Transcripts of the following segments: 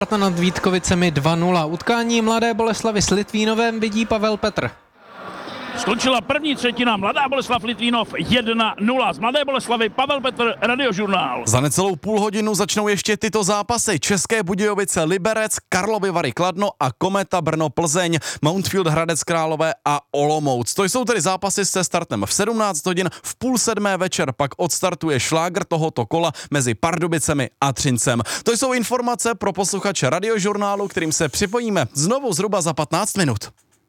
Nad Vítkovicemi 2-0. Utkání Mladé Boleslavi s Litvínovem vidí Pavel Petr. Skončila první třetina, Mladá Boleslav Litvínov 1-0. Z Mladé Boleslavy Pavel Petr, Radiožurnál. Za necelou půl hodinu začnou ještě tyto zápasy. České Budějovice Liberec, Karlovy Vary Kladno a Kometa Brno Plzeň, Mountfield Hradec Králové a Olomouc. To jsou tedy zápasy se startem v 17 hodin, v 6:30 večer pak odstartuje šlágr tohoto kola mezi Pardubicemi a Třincem. To jsou informace pro posluchače Radiožurnálu, kterým se připojíme znovu zhruba za 15 minut.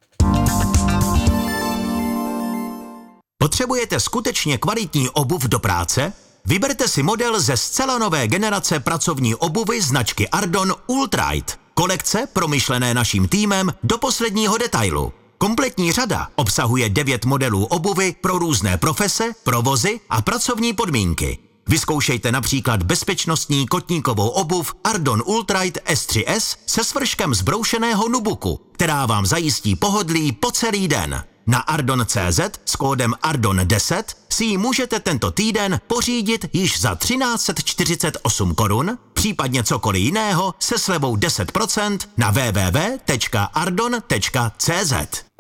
Potřebujete skutečně kvalitní obuv do práce? Vyberte si model ze zcela nové generace pracovní obuvy značky Ardon Ultrite. Kolekce promyšlené naším týmem do posledního detailu. Kompletní řada obsahuje 9 modelů obuvy pro různé profese, provozy a pracovní podmínky. Vyzkoušejte například bezpečnostní kotníkovou obuv Ardon Ultrite S3S se svrškem zbroušeného nubuku, která vám zajistí pohodlí po celý den. Na Ardon.cz s kódem Ardon10 si ji můžete tento týden pořídit již za 1348 korun, případně cokoliv jiného se slevou 10% na www.ardon.cz.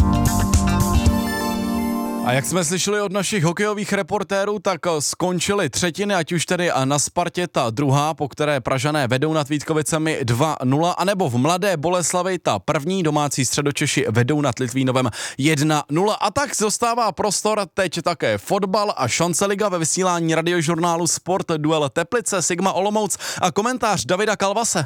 A jak jsme slyšeli od našich hokejových reportérů, tak skončily třetiny, ať už tedy na Spartě ta druhá, po které Pražané vedou nad Vítkovicemi 2-0, anebo v Mladé Boleslavi ta první, domácí Středočeši vedou nad Litvínovem 1-0. A tak zůstává prostor teď také fotbal a Šance liga ve vysílání Radiožurnálu Sport, duel Teplice Sigma Olomouc a komentář Davida Kalvase.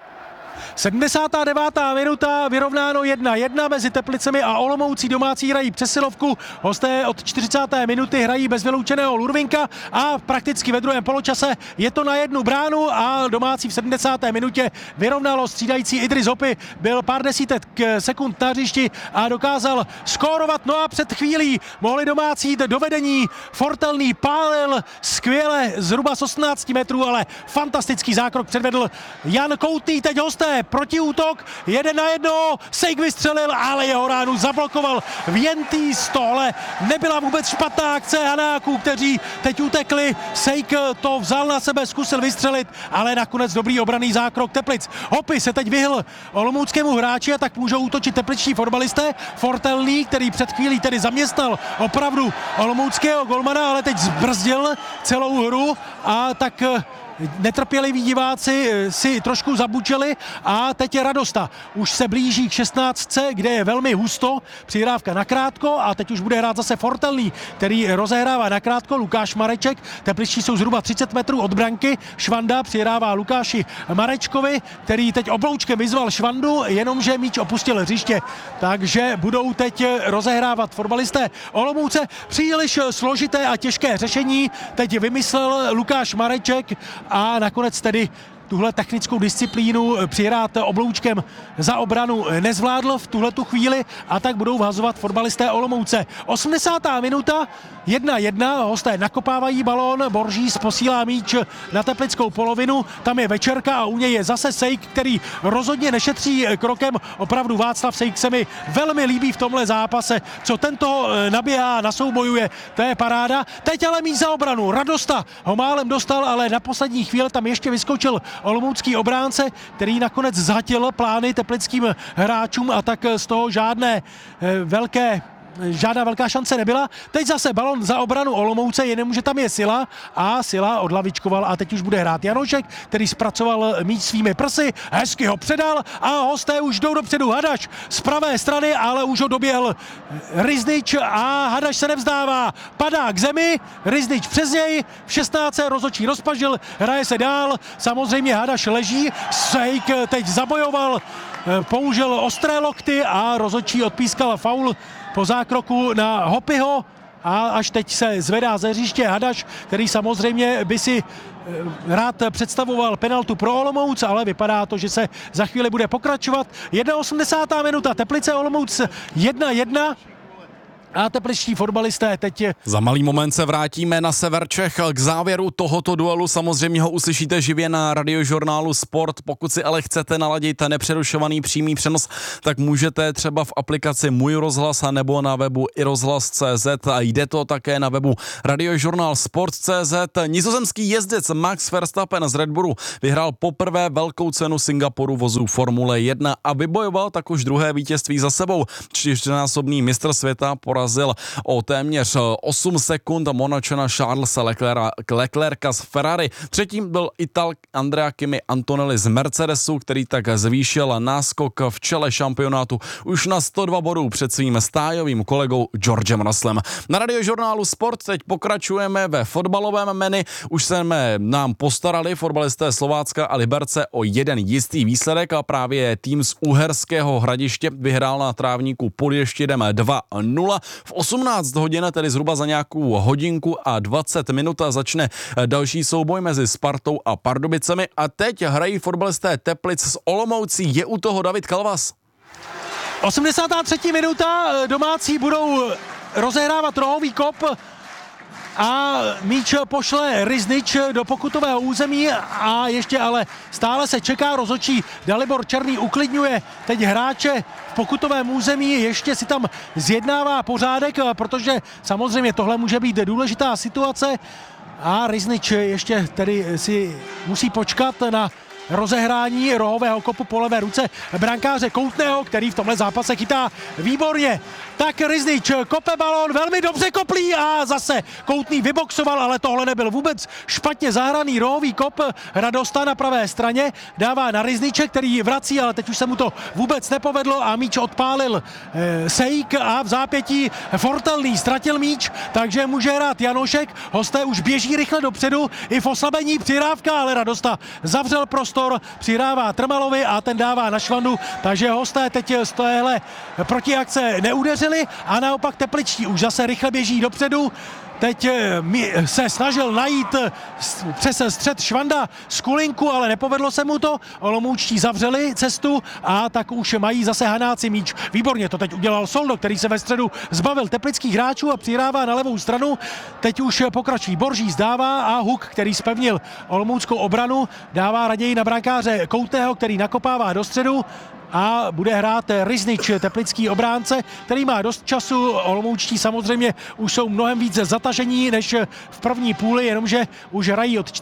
79. minuta, vyrovnáno 1-1 mezi Teplicemi a Olomoucí, domácí hrají přesilovku, hosté od 40. minuty hrají bez vyloučeného Lurvinka a prakticky ve druhém poločase je to na jednu bránu a domácí v 70. minutě vyrovnalo, střídající Idris Hopy byl pár desítek sekund na hřišti a dokázal skórovat, no a před chvílí mohli domácí jít do vedení, Fortelný pálil skvěle zhruba z 18 metrů, ale fantastický zákrok předvedl Jan Koutný, teď hosté protiútok, 1-1, Sejk vystřelil, ale jeho ránu zablokoval Věntý Stole. Nebyla vůbec špatná akce Hanáků, kteří teď utekli. Sejk to vzal na sebe, zkusil vystřelit, ale nakonec dobrý obranný zákrok Teplic. Hopy se teď vyhl olomouckému hráči a tak můžou útočit tepličtí fotbalisté. Fortelný, který před chvílí tedy zaměstnal opravdu olomouckého golmana, ale teď zbrzdil celou hru a tak netrpěliví diváci si trošku zabučeli a teď je Radosta. Už se blíží k 16, kde je velmi husto, přihrávka nakrátko a teď už bude hrát zase Fortelný, který rozehrává nakrátko, Lukáš Mareček, tepličtí jsou zhruba 30 metrů od branky, Švanda přihrává Lukáši Marečkovi, který teď obloučkem vyzval Švandu, jenomže míč opustil hřiště, takže budou teď rozehrávat fotbalisté Olomouce. Příliš složité a těžké řešení teď vymyslel Lukáš Mareček a nakonec tedy tuhle technickou disciplínu přihrát obloučkem za obranu nezvládl v tuhletu chvíli a tak budou vhazovat fotbalisté Olomouce. 80. minuta, 1-1, hosté nakopávají balón, Boržís posílá míč na teplickou polovinu, tam je Večerka a u něj je zase Sejk, který rozhodně nešetří krokem, opravdu Václav Sejk se mi velmi líbí v tomhle zápase, co tento naběhá, nasoubojuje, to je paráda. Teď ale míč za obranu, Radosta ho málem dostal, ale na poslední chvíli tam ještě vyskočil olomoucký obránce, který nakonec zhatil plány teplickým hráčům a tak z toho žádná velká šance nebyla. Teď zase balon za obranu Olomouce, jenomže tam je Sila a Sila odlavičkoval a teď už bude hrát Janošek, který zpracoval míč svými prsy, hezky ho předal a hosté už jdou dopředu. Hadaš z pravé strany, ale už ho doběhl Riznič a Hadaš se nevzdává, padá k zemi, Riznič přes něj, v 16. rozhodčí rozpažil, hraje se dál, samozřejmě Hadaš leží, Sejk teď zabojoval, použil ostré lokty a rozhodčí odpískal faul po zákroku na Hopyho a až teď se zvedá ze hřiště Hadaš, který samozřejmě by si rád představoval penaltu pro Olomouc, ale vypadá to, že se za chvíli bude pokračovat. 81. minuta, Teplice Olomouc 1-1. A tepličtí fotbalisté teď... Za malý moment se vrátíme na sever Čech k závěru tohoto duelu. Samozřejmě ho uslyšíte živě na radiožurnálu Sport. Pokud si ale chcete naladit nepřerušovaný přímý přenos, tak můžete třeba v aplikaci Můj rozhlas nebo na webu iRozhlas.cz a jde to také na webu radiožurnál Sport.cz. Nizozemský jezdec Max Verstappen z Red Bullu vyhrál poprvé velkou cenu Singapuru vozů Formule 1 a vybojoval tak už druhé vítězství za sebou. 4násobný mistr světa porazil o téměř 8 sekund Monačana Charlesa Leclerca z Ferrari. Třetím byl Ital Andrea Kimi Antonelli z Mercedesu, který tak zvýšil náskok v čele šampionátu už na 102 bodů před svým stájovým kolegou Georgem Russellem. Na radiožurnálu Sport teď pokračujeme ve fotbalovém menu. Už jsme nám postarali fotbalisté Slovácka a Liberce o jeden jistý výsledek a právě tým z Uherského Hradiště vyhrál na trávníku pod Ještědem 2-0. V 18 hodin, tedy zhruba za nějakou hodinku a 20 minut, začne další souboj mezi Spartou a Pardubicemi a teď hrají fotbalisté Teplic s Olomoucí. Je u toho David Kalvas. 83. minuta, domácí budou rozehrávat rohový kop a míč pošle Riznič do pokutového území a ještě ale stále se čeká, rozhodčí Dalibor Černý uklidňuje teď hráče v pokutovém území, ještě si tam zjednává pořádek, protože samozřejmě tohle může být důležitá situace a Riznič ještě tedy si musí počkat na rozehrání rohového kopu po levé ruce brankáře Koutného, který v tomhle zápase chytá výborně. Tak Riznič kope balón, velmi dobře koplí a zase Koutný vyboxoval, ale tohle nebyl vůbec špatně zahraný rohový kop. Radosta na pravé straně dává na Rizniče, který vrací, ale teď už se mu to vůbec nepovedlo a míč odpálil Sejk a v zápětí Fortelný ztratil míč, takže může hrát Janošek. Hosté už běží rychle dopředu, i v oslabení přihrávka, ale Radosta zavřel prostor, přihrává Trmalovi a ten dává na Švandu, takže hosté teď z téhle protiakce neudeřili a naopak tepličtí už zase rychle běží dopředu. Teď se snažil najít přes střed Švanda z Kulinku, ale nepovedlo se mu to. Olomoučtí zavřeli cestu a tak už mají zase Hanáci míč. Výborně to teď udělal Soldo, který se ve středu zbavil teplických hráčů a přihrává na levou stranu. Teď už pokračují Borží, zdává a Huk, který zpevnil olomouckou obranu, dává raději na brankáře Koutného, který nakopává do středu. A bude hrát Riznič, teplický obránce, který má dost času. Olomoučtí samozřejmě už jsou mnohem více zatažení než v první půli, jenomže už hrají od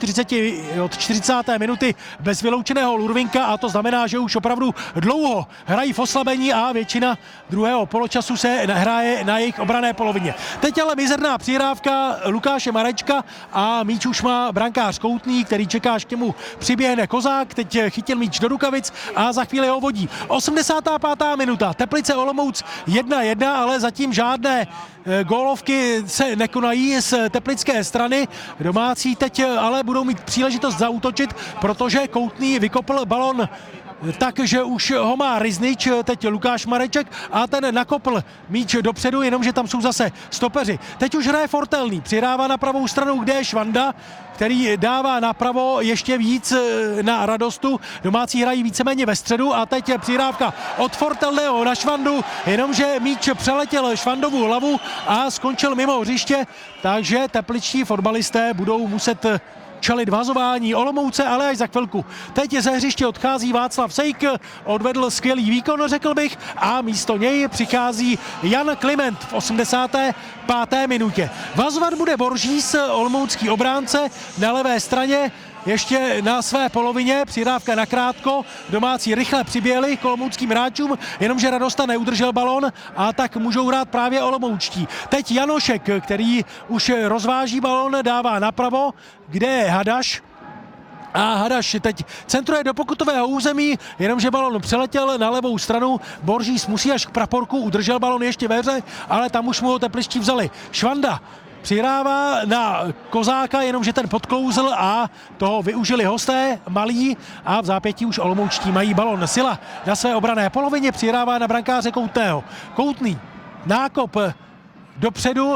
40. minuty bez vyloučeného Lurvinka a to znamená, že už opravdu dlouho hrají v oslabení a většina druhého poločasu se hraje na jejich obranné polovině. Teď ale mizerná přihrávka Lukáše Marečka a míč už má brankář Koutný, který čeká, až k němu přiběhne Kozák. Teď chytil míč do rukavic a za chvíli ho vodí. 85. minuta, Teplice Olomouc 1-1, ale zatím žádné gólovky se nekonají z teplické strany. Domácí teď ale budou mít příležitost zaútočit, protože Koutný vykopl balon takže už ho má Riznič, teď Lukáš Mareček a ten nakopl míč dopředu, jenomže tam jsou zase stopeři. Teď už hraje Fortelný, přihrává na pravou stranu, kde je Švanda, který dává napravo ještě víc na Radostu. Domácí hrají víceméně ve středu a teď je přihrávka od Fortelného na Švandu, jenomže míč přeletěl Švandovu hlavu a skončil mimo hřiště, takže tepličtí fotbalisté budou muset čelit vazování Olomouce, ale až za chvilku. Teď ze hřiště odchází Václav Sejk, odvedl skvělý výkon, řekl bych, a místo něj přichází Jan Kliment v 85. minutě. Vazovat bude Boržís, olomoucký obránce, na levé straně, ještě na své polovině, přihrávka nakrátko, domácí rychle přiběhli k olomouckým hráčům, jenomže Radosta neudržel balon a tak můžou hrát právě olomoučtí. Teď Janošek, který už rozváží balon, dává napravo, kde je Hadaš. A Hadaš teď centruje do pokutového území, jenomže balon přeletěl na levou stranu. Boržís musí až k praporku, udržel balon ještě ve hře, ale tam už mu ho tepličtí vzali. Švanda přihrává na Kozáka, jenomže ten podklouzl a toho využili hosté malí a v zápětí už olomoučtí mají balon. Sila na své obranné polovině přihrává na brankáře Koutného. Koutný nákop dopředu na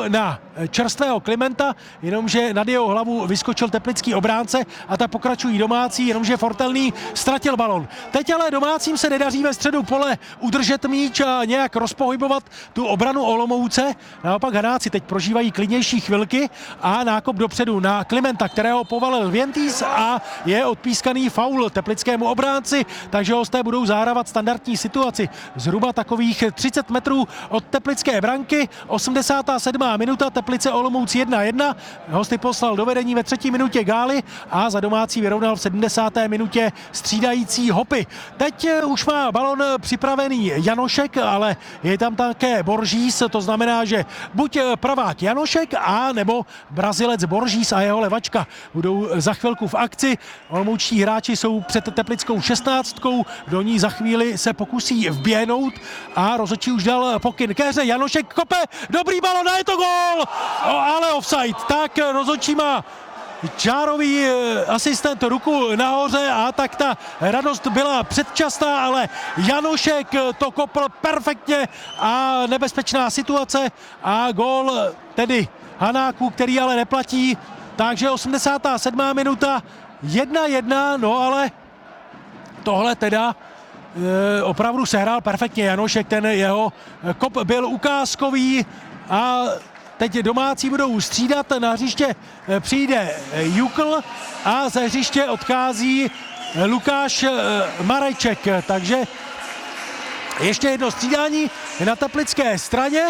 čerstvého Klimenta, jenomže nad jeho hlavu vyskočil teplický obránce a tak pokračují domácí, jenomže Fortelný ztratil balon. Teď ale domácím se nedaří ve středu pole udržet míč a nějak rozpohybovat tu obranu Olomouce. Naopak Hanáci teď prožívají klidnější chvilky a nákop dopředu na Klimenta, kterého povalil Vientýs a je odpískaný faul teplickému obránci, takže hosté budou zahrávat standardní situaci. Zhruba takových 30 metrů od teplické branky, 87. minuta, Teplice Olomouc 1-1. Hosty poslal do vedení ve 3. minutě Gály a za domácí vyrovnal v 70. minutě střídající Hopy. Teď už má balon připravený Janošek, ale je tam také Boržís, to znamená, že buď pravák Janošek a nebo Brazilec Boržís a jeho levačka budou za chvilku v akci. Olomoučtí hráči jsou před teplickou 16, do ní za chvíli se pokusí vběhnout a rozhodčí už dal pokyn ke hře. Janošek kope, dobrý balon a je to gól, ale offside. Tak rozhodčí má čárový asistent ruku nahoře a tak ta radost byla předčasná, ale Janošek to kopl perfektně a nebezpečná situace a gól tedy Hanáků, který ale neplatí. Takže 87. minuta 1-1, no ale tohle teda opravdu sehrál perfektně Janošek, ten jeho kop byl ukázkový a teď domácí budou střídat, na hřiště přijde Jukl a ze hřiště odchází Lukáš Mareček, takže ještě jedno střídání na teplické straně.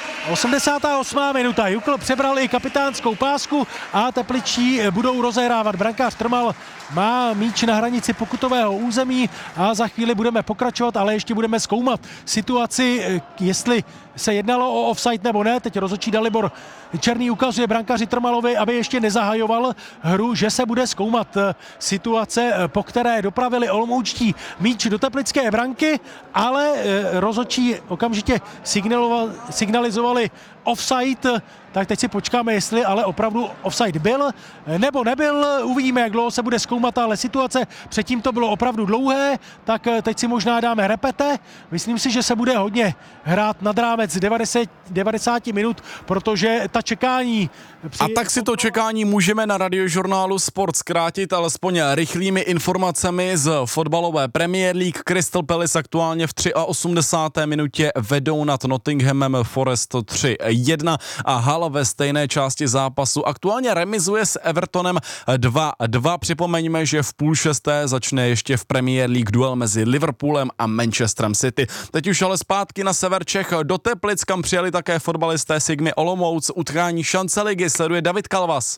88. minuta, Jukl přebral i kapitánskou pásku a tepličtí budou rozehrávat. Brankář Trmal má míč na hranici pokutového území a za chvíli budeme pokračovat, ale ještě budeme zkoumat situaci, jestli se jednalo o offside nebo ne. Teď rozhodčí Dalibor Černý ukazuje brankáři Trmalovi, aby ještě nezahajoval hru, že se bude zkoumat situace, po které dopravili olomoučtí míč do teplické branky, ale rozhodčí okamžitě signalizovali offside, tak teď si počkáme, jestli ale opravdu offside byl nebo nebyl. Uvidíme, jak dlouho se bude zkoumat, ale situace předtím to bylo opravdu dlouhé, tak teď si možná dáme repete. Myslím si, že se bude hodně hrát nad rámec 90 minut, protože ta čekání... A tak si to čekání můžeme na radiožurnálu Sport zkrátit alespoň rychlými informacemi z fotbalové Premier League. Crystal Palace aktuálně v 83. minutě vedou nad Nottinghamem Forest 3-1 a Hull ve stejné části zápasu aktuálně remizuje s Evertonem 2-2. Připomeňme, že v 5:30 začne ještě v Premier League duel mezi Liverpoolem a Manchesterem City. Teď už ale zpátky na sever Čech do Teplic, kam přijeli také fotbalisté Sigmy Olomouc. Utkání šance ligy sleduje David Kalvas.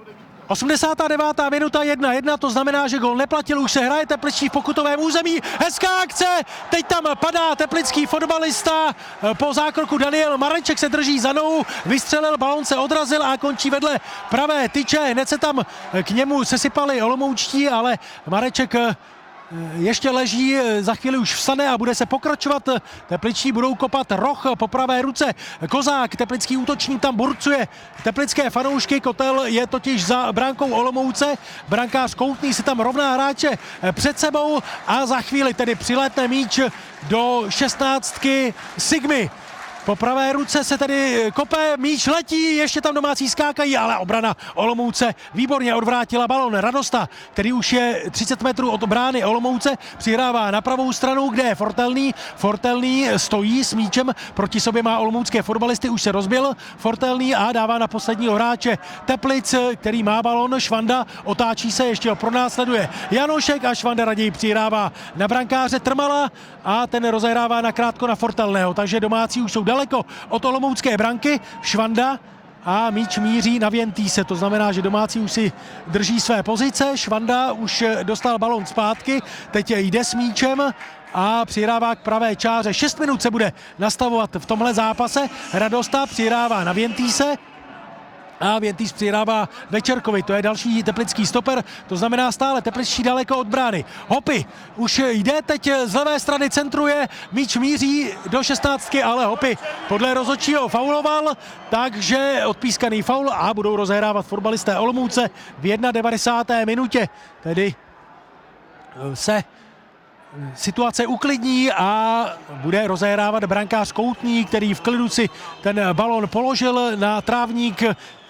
89. minuta 1-1, to znamená, že gol neplatil, už se hraje tepličtí v pokutovém území. Hezká akce, teď tam padá teplický fotbalista, po zákroku Daniel Mareček se drží za nohu, vystřelil, balon se odrazil a končí vedle pravé tyče. Hned se tam k němu sesypali olomoučtí, ale Mareček ještě leží, za chvíli už vstane a bude se pokračovat. Tepličtí budou kopat roh po pravé ruce. Kozák, teplický útočník, tam burcuje teplické fanoušky. Kotel je totiž za bránkou Olomouce. Brankář Koutný si tam rovná hráče před sebou a za chvíli tedy přilétne míč do 16 Sigmy. Po pravé ruce se tedy kope, míč letí, ještě tam domácí skákají, ale obrana Olomouce výborně odvrátila balon. Radosta, který už je 30 metrů od brány Olomouce, přihrává na pravou stranu, kde je Fortelný. Fortelný stojí s míčem, proti sobě má olomoucké fotbalisty, už se rozbil Fortelný a dává na posledního hráče Teplic, který má balon. Švanda otáčí se, ještě ho pronásleduje Janošek a Švanda raději přihrává na brankáře Trmala a ten rozehrává nakrátko na Fortelného, takže domácí už jsou daleko od olomoucké branky. Švanda a míč míří na Vientýse, to znamená, že domácí už si drží své pozice. Švanda už dostal balon zpátky, teď jde s míčem a přihrává k pravé čáře. 6 minut se bude nastavovat v tomhle zápase. Radosta přihrává na Vientýse a Vientýs přihrává Večerkovi, to je další teplický stoper, to znamená stále tepličtí daleko od brány. Hopy už jde, teď z levé strany centruje, míč míří do 16, ale Hopy podle rozhodčího fauloval, takže odpískaný faul a budou rozehrávat fotbalisté Olomouce v 91. minutě, tedy se situace uklidní a bude rozehrávat brankář Koutný, který v klidu si ten balon položil na trávník.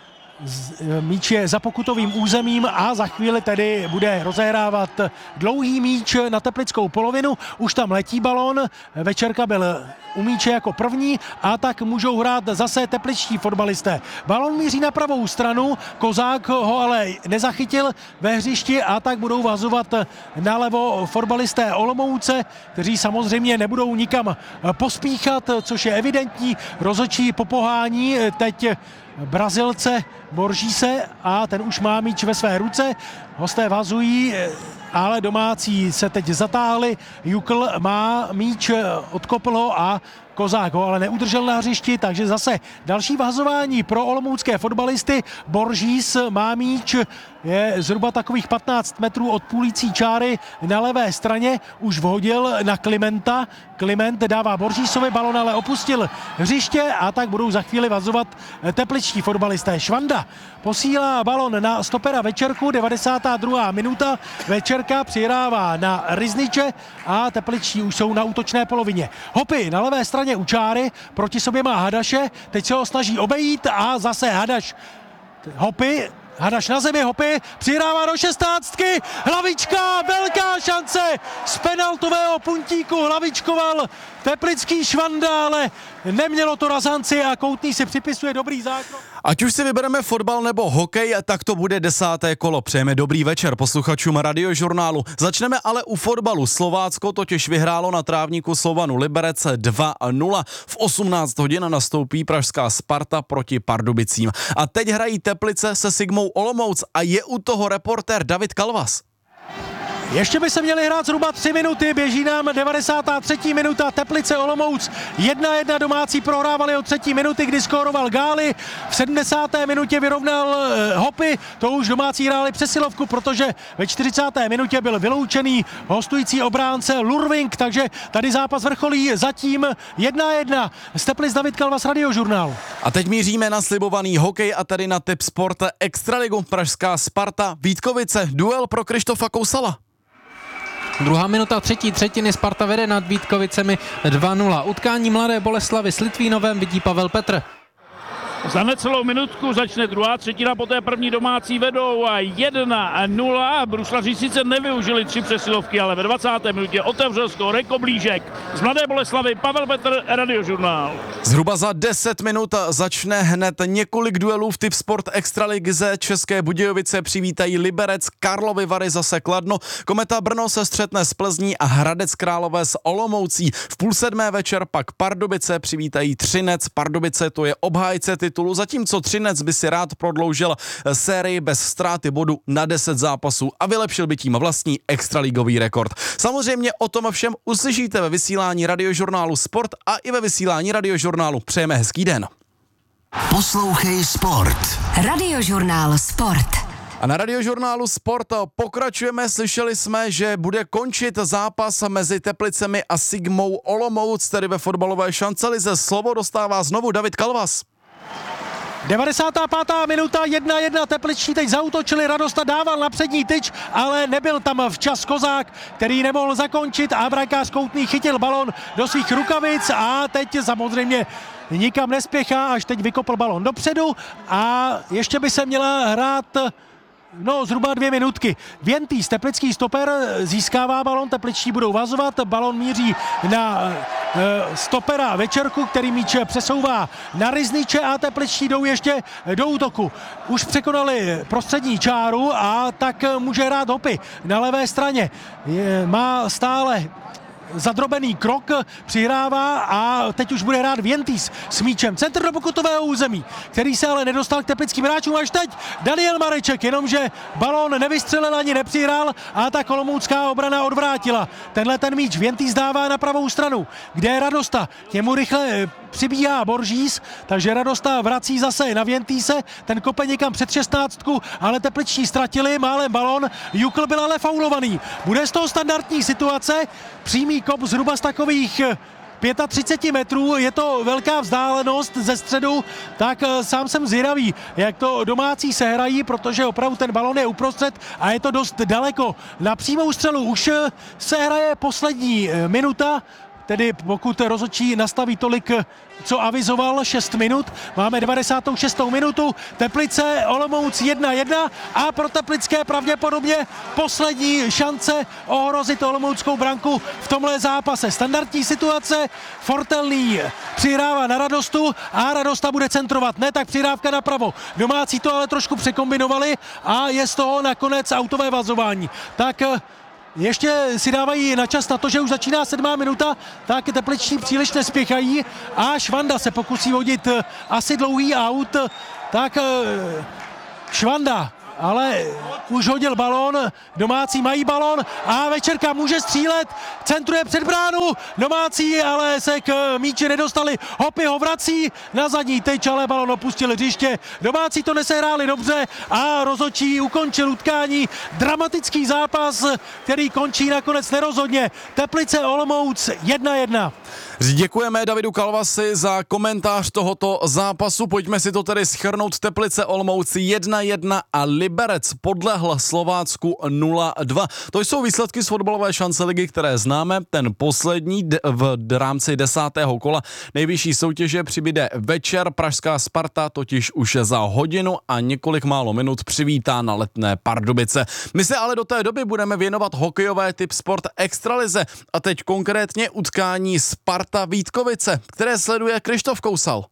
Míč je za pokutovým územím a za chvíli tedy bude rozehrávat dlouhý míč na teplickou polovinu. Už tam letí balon, Večerka byl u míče jako první a tak můžou hrát zase tepličtí fotbalisté. Balon míří na pravou stranu, Kozák ho ale nezachytil ve hřišti a tak budou vazovat nalevo fotbalisté Olomouce, kteří samozřejmě nebudou nikam pospíchat, což je evidentní. Rozhodčí popohání teď Brazilce Boržíse a ten už má míč ve své ruce. Hosté vazují, ale domácí se teď zatáhli. Jukl má míč, odkopl ho a Kozák ho ale neudržel na hřišti, takže zase další vazování pro olomoucké fotbalisty. Boržís má míč, je zhruba takových 15 metrů od půlící čáry na levé straně, už vhodil na Klimenta. Kliment dává Boržísovi, balon ale opustil hřiště a tak budou za chvíli vazovat tepličtí fotbalisté. Švanda posílá balon na stopera Večerku, 92. minuta. Večerka přihrává na Ryzniče a tepličtí už jsou na útočné polovině. Hopy na levé straně u čáry, proti sobě má Hadaše, teď se ho snaží obejít a zase Hadaš. Hopy, Hadaš na zemi, Hopy přihrává do 16. Hlavička, velká šance z penaltového puntíku, hlavičkoval teplický Švanda, ale nemělo to razanci a Koutný si připisuje dobrý zákrok. Ať už si vybereme fotbal nebo hokej, tak to bude 10. kolo. Přejeme dobrý večer posluchačům Radiožurnálu. Začneme ale u fotbalu. Slovácko totiž vyhrálo na trávníku Slovanu Liberec 2-0. V 18 hodin nastoupí pražská Sparta proti Pardubicím. A teď hrají Teplice se Sigmou Olomouc a je u toho reportér David Kalvas. Ještě by se měly hrát zhruba 3 minuty, běží nám 93. minuta, Teplice Olomouc 1-1, domácí prohrávali od 3. minuty, kdy skóroval Gáli, v 70. minutě vyrovnal Hopy, to už domácí hráli přesilovku, protože ve 40. minutě byl vyloučený hostující obránce Lurving, takže tady zápas vrcholí zatím 1-1. Z Teplic David Kalvas, Radiožurnál. A teď míříme na slibovaný hokej a tedy na tip sport Extraligu. Pražská Sparta Vítkovice, duel pro Krištofa Kousala. Druhá minuta třetí třetiny, Sparta vede nad Vítkovicemi 2-0. Utkání Mladé Boleslavi s Litvínovem vidí Pavel Petr. Za necelou minutku začne druhá třetina, poté první domácí vedou 1-0. Bruslaři sice nevyužili 3 přesilovky, ale ve 20. minutě otevřel skóre Koblížek. Z Mladé Boleslavy Pavel Petr, Radiožurnál. Zhruba za 10 minut začne hned několik duelů v tip sport Extralize. České Budějovice přivítají Liberec, Karlovy Vary zase Kladno, Kometa Brno se střetne s Plzní a Hradec Králové s Olomoucí. V 6:30 večer pak Pardubice přivítají Třinec. Pardubice to je obhájce titulu, zatímco Třinec by si rád prodloužil sérii bez ztráty bodu na 10 zápasů a vylepšil by tím vlastní extraligový rekord. Samozřejmě o tom všem uslyšíte ve vysílání Radiožurnálu Sport a i ve vysílání Radiožurnálu. Přejeme hezký den. Poslouchej Sport. Radiožurnál Sport. A na Radiožurnálu Sport pokračujeme, slyšeli jsme, že bude končit zápas mezi Teplicemi a Sigmou Olomouc, tedy ve fotbalové šancelize. Slovo dostává znovu David Kalvas. 95. minuta, 1-1, Tepličtí teď zaútočili, Radosta dával na přední tyč, ale nebyl tam včas Kozák, který nemohl zakončit a brankář Koutný chytil balon do svých rukavic a teď samozřejmě nikam nespěchá, až teď vykopl balon dopředu a ještě by se měla hrát zhruba 2 minutky. Vientýs, teplický stoper, získává balon, tepličtí budou vazovat, balon míří na stopera Večerku, který míč přesouvá na Ryzniče a tepličtí jdou ještě do útoku. Už překonali prostřední čáru a tak může hrát Hopy na levé straně. Má stále zadrobený krok, přihrává a teď už bude hrát Vientýs s míčem. Centr do pokutového území, který se ale nedostal k teplickým hráčům až teď. Daniel Mareček, jenomže balón nevystřelil ani nepřihrál a ta olomoucká obrana odvrátila. Tenhle ten míč Vientýs dává na pravou stranu, kde je Radosta. K němu rychle přibíhá Boržís, takže Radosta vrací zase na Vientýse, ten kope někam před 16, ale tepličtí ztratili málem balón, Jukl byl ale faulovaný. Bude z toho standardní situace, přímý kop zhruba z takových 35 metrů, je to velká vzdálenost ze středu, tak sám jsem zvědavý, jak to domácí sehrají, protože opravdu ten balon je uprostřed a je to dost daleko. Na přímou střelu už se hraje poslední minuta, tedy pokud rozhodčí nastaví tolik, co avizoval, 6 minut. Máme 96. minutu, Teplice, Olomouc 1-1 a pro teplické pravděpodobně poslední šance ohrozit olomouckou branku v tomhle zápase. Standardní situace, Fortelný přihrává na Radostu a Radosta bude centrovat. Ne, tak přihrávka napravo. Domácí to ale trošku překombinovali a je z toho nakonec autové vazování. Tak ještě si dávají na čas na to, že už začíná 7. minuta, tak tepliční příliš nespěchají a Švanda se pokusí hodit asi dlouhý aut, tak Švanda ale už hodil balón, domácí mají balón a Večerka může střílet, centruje před bránu, domácí ale se k míči nedostali, Hopy ho vrací na zadní tyč, ale balón opustil hřiště, domácí to nesehráli dobře a rozhodčí ukončil utkání, dramatický zápas, který končí nakonec nerozhodně, Teplice Olomouc 1-1. Děkujeme Davidu Kalvasi za komentář tohoto zápasu. Pojďme si to tedy shrnout. Teplice Olomouc 1-1 a Liberec podlehl Slovácku 0-2. To jsou výsledky z fotbalové šance ligy, které známe. Ten poslední v rámci 10. kola nejvyšší soutěže přibude večer. Pražská Sparta totiž už za hodinu a několik málo minut přivítá na Letné Pardubice. My se ale do té doby budeme věnovat hokejové typ sport extralize a teď konkrétně utkání Sparta Vítkovice, které sleduje Krištof Kousal.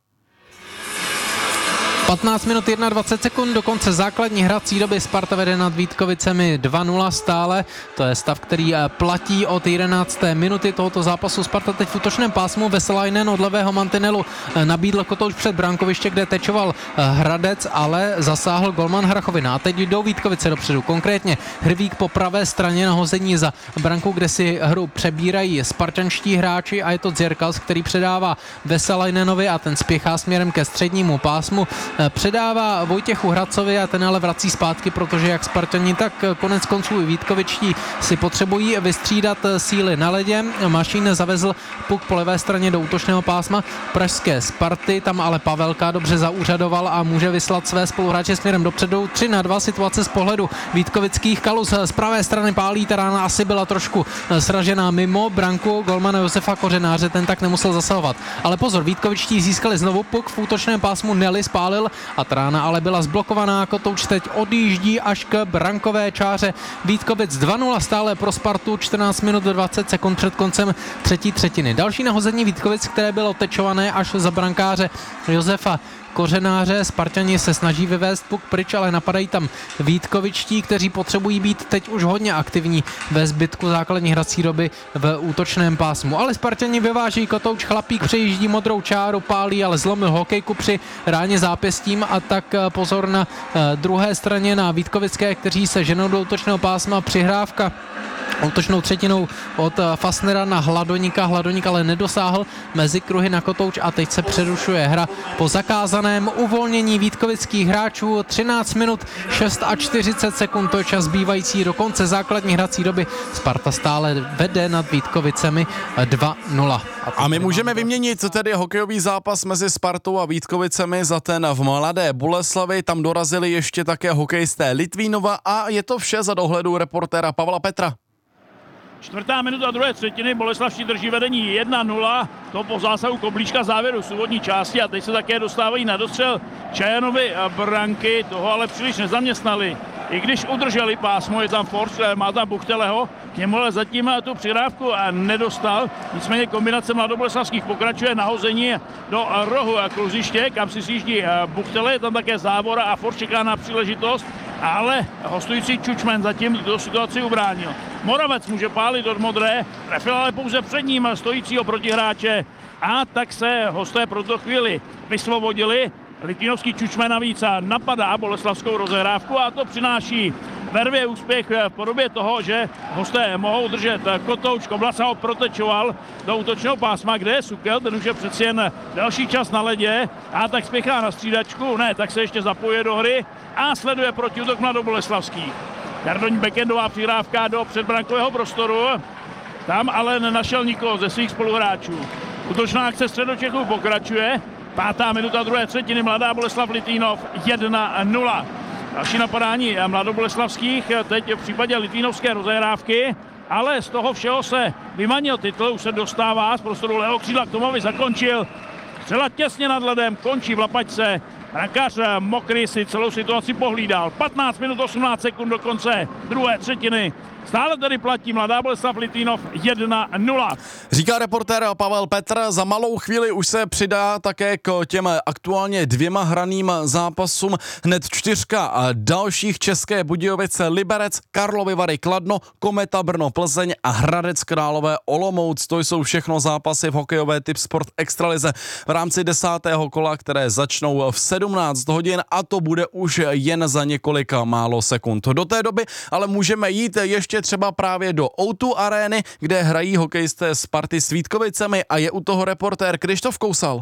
15 minut 21 sekund do konce základní hrací doby. Sparta vede nad Vítkovicemi 2-0 stále. To je stav, který platí od 11. minuty tohoto zápasu. Sparta teď v útočném pásmu. Veselainen od levého mantinelu nabídl kotouč před brankoviště, kde tečoval Hradec, ale zasáhl golman Hrachovina. A teď jdou Vítkovice dopředu. Konkrétně Hrvík po pravé straně na hození za branku, kde si hru přebírají spartanští hráči a je to Dzierkals, který předává Veselainenovi a ten spěchá směrem ke střednímu pásmu. Předává Vojtěchu Hradcovi a ten ale vrací zpátky, protože jak Spartani, tak konec konců i Vítkovičtí si potřebují vystřídat síly na ledě. Mašín zavezl puk po levé straně do útočného pásma pražské Sparty, tam ale Pavelka dobře zaúřadoval a může vyslat své spoluhráče směrem dopředu. 3-2 situace z pohledu vítkovických Kalus. Z pravé strany pálí, ta rána asi byla trošku sražená mimo branku golmana Josefa Kořenáře, ten tak nemusel zasahovat. Ale pozor, Vítkovičtí získali znovu puk v útočném pásmu, Nelly spálil a trána ale byla zblokovaná. Kotouč teď odjíždí až k brankové čáře Vítkovic. 2-0 stále pro Spartu, 14 minut 20 sekund před koncem třetí třetiny. Další nahození Vítkovic, které bylo tečované až za brankáře Josefa Kořenáře. Spartani se snaží vyvést puk pryč, ale napadají tam Vítkovičtí, kteří potřebují být teď už hodně aktivní ve zbytku základní hrací doby v útočném pásmu. Ale Spartani vyváží, Kotouč Chlapík přejíždí modrou čáru, pálí, ale zlomil hokejku při ráně zápěstím a tak pozor na druhé straně na Vítkovické, kteří se ženou do útočného pásma. Přihrávka útočnou třetinou od Fasnera na Hladoníka. Hladoník ale nedosáhl mezi kruhy na Kotouč a teď se přerušuje hra po zakázaném uvolnění vítkovických hráčů. 13 minut 46 sekund, to je čas zbývající do konce základní hrací doby. Sparta stále vede nad Vítkovicemi 2-0. A my můžeme vyměnit tedy hokejový zápas mezi Spartou a Vítkovicemi za ten v Mladé Boleslavi. Tam dorazili ještě také hokejisté Litvínova a je to vše za dohledu reportéra Pavla Petra. 4. minuta druhé třetiny, Boleslavští drží vedení 1-0, to po zásahu Koblíčka závěru z úvodní části a teď se také dostávají na dostřel Čajanovi branky, toho ale příliš nezaměstnali. I když udrželi pásmo, je tam Force, má tam Buchteleho, k němu ale zatím tu přihrávku nedostal, nicméně kombinace mladoboleslavských pokračuje nahození do rohu a kluziště, kam si sjíždí Buchtele, je tam také Závora a Force čeká na příležitost, ale hostující Čučmen zatím do situaci ubránil. Moravec může pálit od modré, trefil ale pouze před ním stojícího protihráče a tak se hosté pro tu chvíli vysvobodili. Litvínovský Čučmen navíc napadá boleslavskou rozehrávku a to přináší Vervě úspěch v podobě toho, že hosté mohou držet Kotouč. Koblasa ho protečoval do útočného pásma, kde je Sukel, ten už je přeci jen další čas na ledě a tak spěchá na střídačku, ne, tak se ještě zapojuje do hry a sleduje protiútok mladoboleslavský. Jardoň backendová přihrávka do předbrankového prostoru, tam ale nenašel nikoho ze svých spoluhráčů. Útočná akce Středočechů pokračuje. 5. minuta druhé třetiny, Mladá Boleslav Litvínov 1-0. Další napadání mladoboleslavských, teď v případě litvínovské rozehrávky, ale z toho všeho se vymanil titul, už se dostává z prostoru levého křídla k tomu, aby zakončil. Střela těsně nad ledem, končí v lapačce. Brankář Mokrý si celou situaci pohlídal. 15 minut 18 sekund do konce druhé třetiny. Stále tedy platí Mladá Boleslav Litvínov 1-0. Říká reportér Pavel Petr, za malou chvíli už se přidá také k těm aktuálně 2 hraným zápasům hned 4 dalších: České Budějovice, Liberec, Karlovy Vary, Kladno, Kometa Brno, Plzeň a Hradec Králové Olomouc. To jsou všechno zápasy v hokejové Tipsport Extralize v rámci 10. kola, které začnou v 17 hodin a to bude už jen za několika málo sekund. Do té doby ale můžeme jít ještě třeba právě do O2 arény, kde hrají hokejisté Sparty s Vítkovicemi a je u toho reportér Krištof Kousal.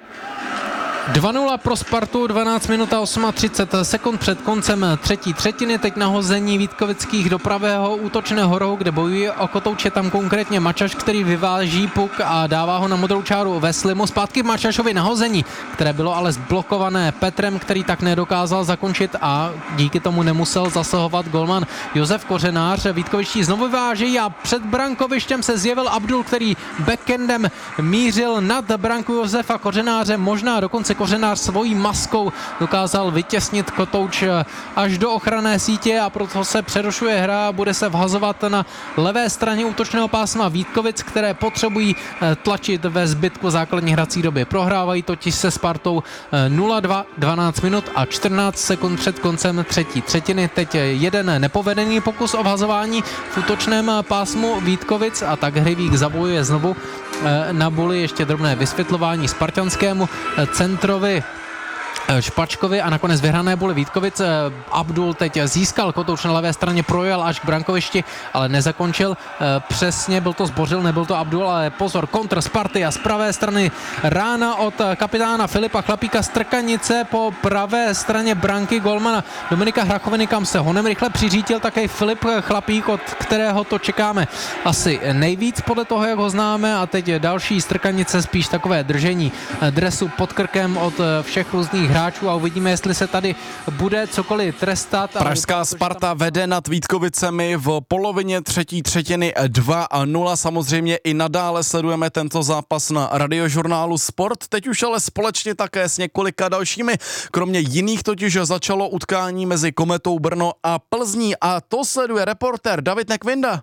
2-0 pro Spartu, 12 minut a 38 sekund před koncem třetí třetiny. Teď nahození Vítkovických do pravého útočného rohu, kde bojuje o kotouče, tam konkrétně Mačaš, který vyváží puk a dává ho na modrou čáru Veslimu. Zpátky Mačašovi nahození, které bylo ale zblokované Petrem, který tak nedokázal zakončit a díky tomu nemusel zasahovat golman Josef Kořenář. Vítkovičtí znovu vyváží a před brankovištěm se zjevil Abdul, který backendem mířil nad branku Josefa Kořenáře, možná dokonce Kořenář svojí maskou dokázal vytěsnit kotouč až do ochranné sítě a proto se přerušuje hra a bude se vhazovat na levé straně útočného pásma Vítkovic, které potřebují tlačit ve zbytku základní hrací doby. Prohrávají totiž se Spartou 0-2, 12 minut a 14 sekund před koncem třetí třetiny. Teď jeden nepovedený pokus o vhazování v útočném pásmu Vítkovic a tak Hryvík zabojuje znovu na buli. Ještě drobné vysvětlování spartanskému centrovi Špačkovi a nakonec vyhrané boli Vítkovic. Abdul teď získal kotouč na levé straně, projel až k brankovišti, ale nezakončil přesně, byl to Zbořil, nebyl to Abdul, ale pozor, kontr Sparty a z pravé strany rána od kapitána Filipa Chlapíka z Trkanice po pravé straně branky golmana Dominika Hrachoviny, kam se honem rychle přiřítil také Filip Chlapík, od kterého to čekáme asi nejvíc podle toho, jak ho známe, a teď další z Trkanice, spíš takové držení dresu pod krkem od všech různých hráčů a uvidíme, jestli se tady bude cokoliv trestat. Pražská Sparta vede nad Vítkovicemi v polovině třetí třetiny 2-0. Samozřejmě i nadále sledujeme tento zápas na Radiožurnálu Sport. Teď už ale společně také s několika dalšími. Kromě jiných totiž začalo utkání mezi Kometou Brno a Plzní a to sleduje reportér David Nekvinda.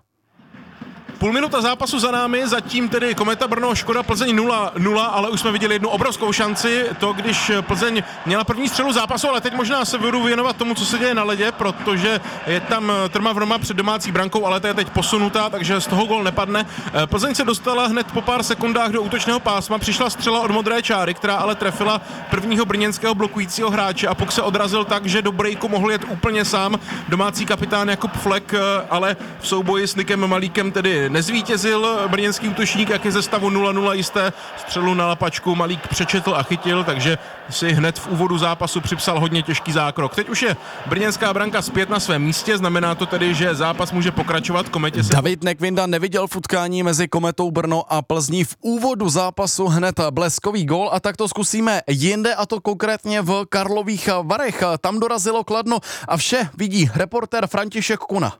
Půl minuta zápasu za námi, zatím tedy Kometa Brno, Škoda Plzeň 0-0, ale už jsme viděli jednu obrovskou šanci, to když Plzeň měla první střelu zápasu, ale teď možná se budu věnovat tomu, co se děje na ledě, protože je tam trma vroma před domácí brankou, ale ta je teď posunutá, takže z toho gól nepadne. Plzeň se dostala hned po pár sekundách do útočného pásma, přišla střela od modré čáry, která ale trefila prvního brněnského blokujícího hráče a puk se odrazil tak, že do breaku mohl jet úplně sám domácí kapitán Jakub Flek, ale v souboji s Nikem Malíkem tedy nezvítězil brněnský útočník, jak je ze stavu 0-0 jisté. Střelu na lapačku Malík přečetl a chytil, takže si hned v úvodu zápasu připsal hodně těžký zákrok. Teď už je brněnská branka zpět na svém místě, znamená to tedy, že zápas může pokračovat. Kometě se... David Nekvinda neviděl v utkání mezi Kometou Brno a Plzní v úvodu zápasu hned bleskový gól a tak to zkusíme jinde, a to konkrétně v Karlových Varech. Tam dorazilo Kladno a vše vidí reportér František Kuna.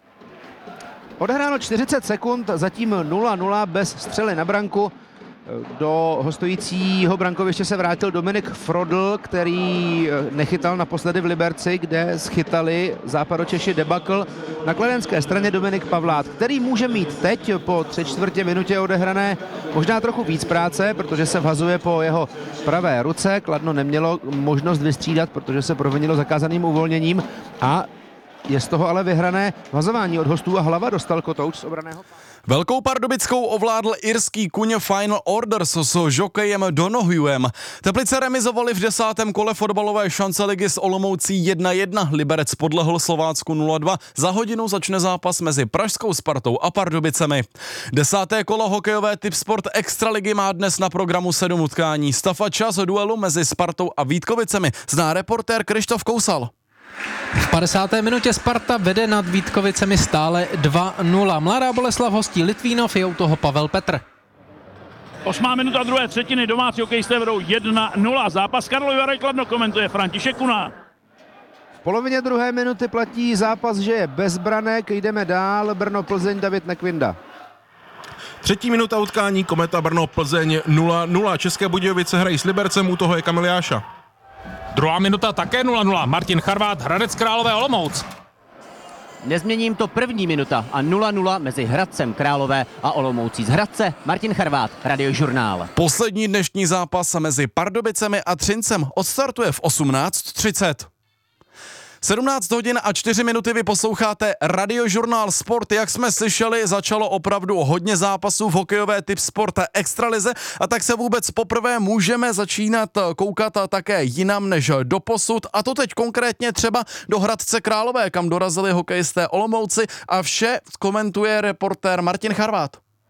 Odehráno 40 sekund, zatím 0-0 bez střely na branku. Do hostujícího brankoviště se vrátil Dominik Frodl, který nechytal naposledy v Liberci, kde schytali Západočeši debakl. Na kladenské straně Dominik Pavlát, který může mít teď po 3/4 minutě odehrané možná trochu víc práce, protože se vhazuje po jeho pravé ruce. Kladno nemělo možnost vystřídat, protože se provinilo zakázaným uvolněním a je z toho ale vyhrané vhazování od hostů a Hlava dostal kotouč z obraného. Velkou Pardubickou ovládl irský kuň Final Orders s žokejem Donohuem. Teplice remizovali v 10. kole fotbalové šance ligy s Olomoucí 1-1. Liberec podlehl Slovácku 0-2. Za hodinu začne zápas mezi pražskou Spartou a Pardubicemi. 10. kolo hokejové Tipsport Extraligy má dnes na programu 7 utkání. Stav a čas duelu mezi Spartou a Vítkovicemi zná reportér Krištof Kousal. V 50. minutě Sparta vede nad Vítkovicemi stále 2-0. Mladá Boleslav hostí Litvínov, je u toho Pavel Petr. 8. minuta druhé třetiny, domácí hokejisté vedou 1-0. Zápas Karlovy Vary Kladno komentuje František Kuna. V polovině druhé minuty platí zápas, že je bez branek. Jdeme dál. Brno Plzeň, David Nekvinda. 3. minuta utkání, Kometa Brno Plzeň 0-0. České Budějovice hrají s Libercem, u toho je Kamil Jáša. 2. minuta také 0-0. Martin Charvát, Hradec Králové Olomouc. Nezměním to 1. minuta a 0-0 mezi Hradcem Králové a Olomoucí z Hradce. Martin Charvát, Radiožurnál. Poslední dnešní zápas mezi Pardubicemi a Třincem odstartuje v 18:30. 17 hodin a 4 minuty vy posloucháte Radiožurnál Sport. Jak jsme slyšeli, začalo opravdu hodně zápasů v hokejové typ sport extralize a tak se vůbec poprvé můžeme začínat koukat také jinam než doposud, a to teď konkrétně třeba do Hradce Králové, kam dorazili hokejisté Olomouci, a vše komentuje reportér Martin Charvát.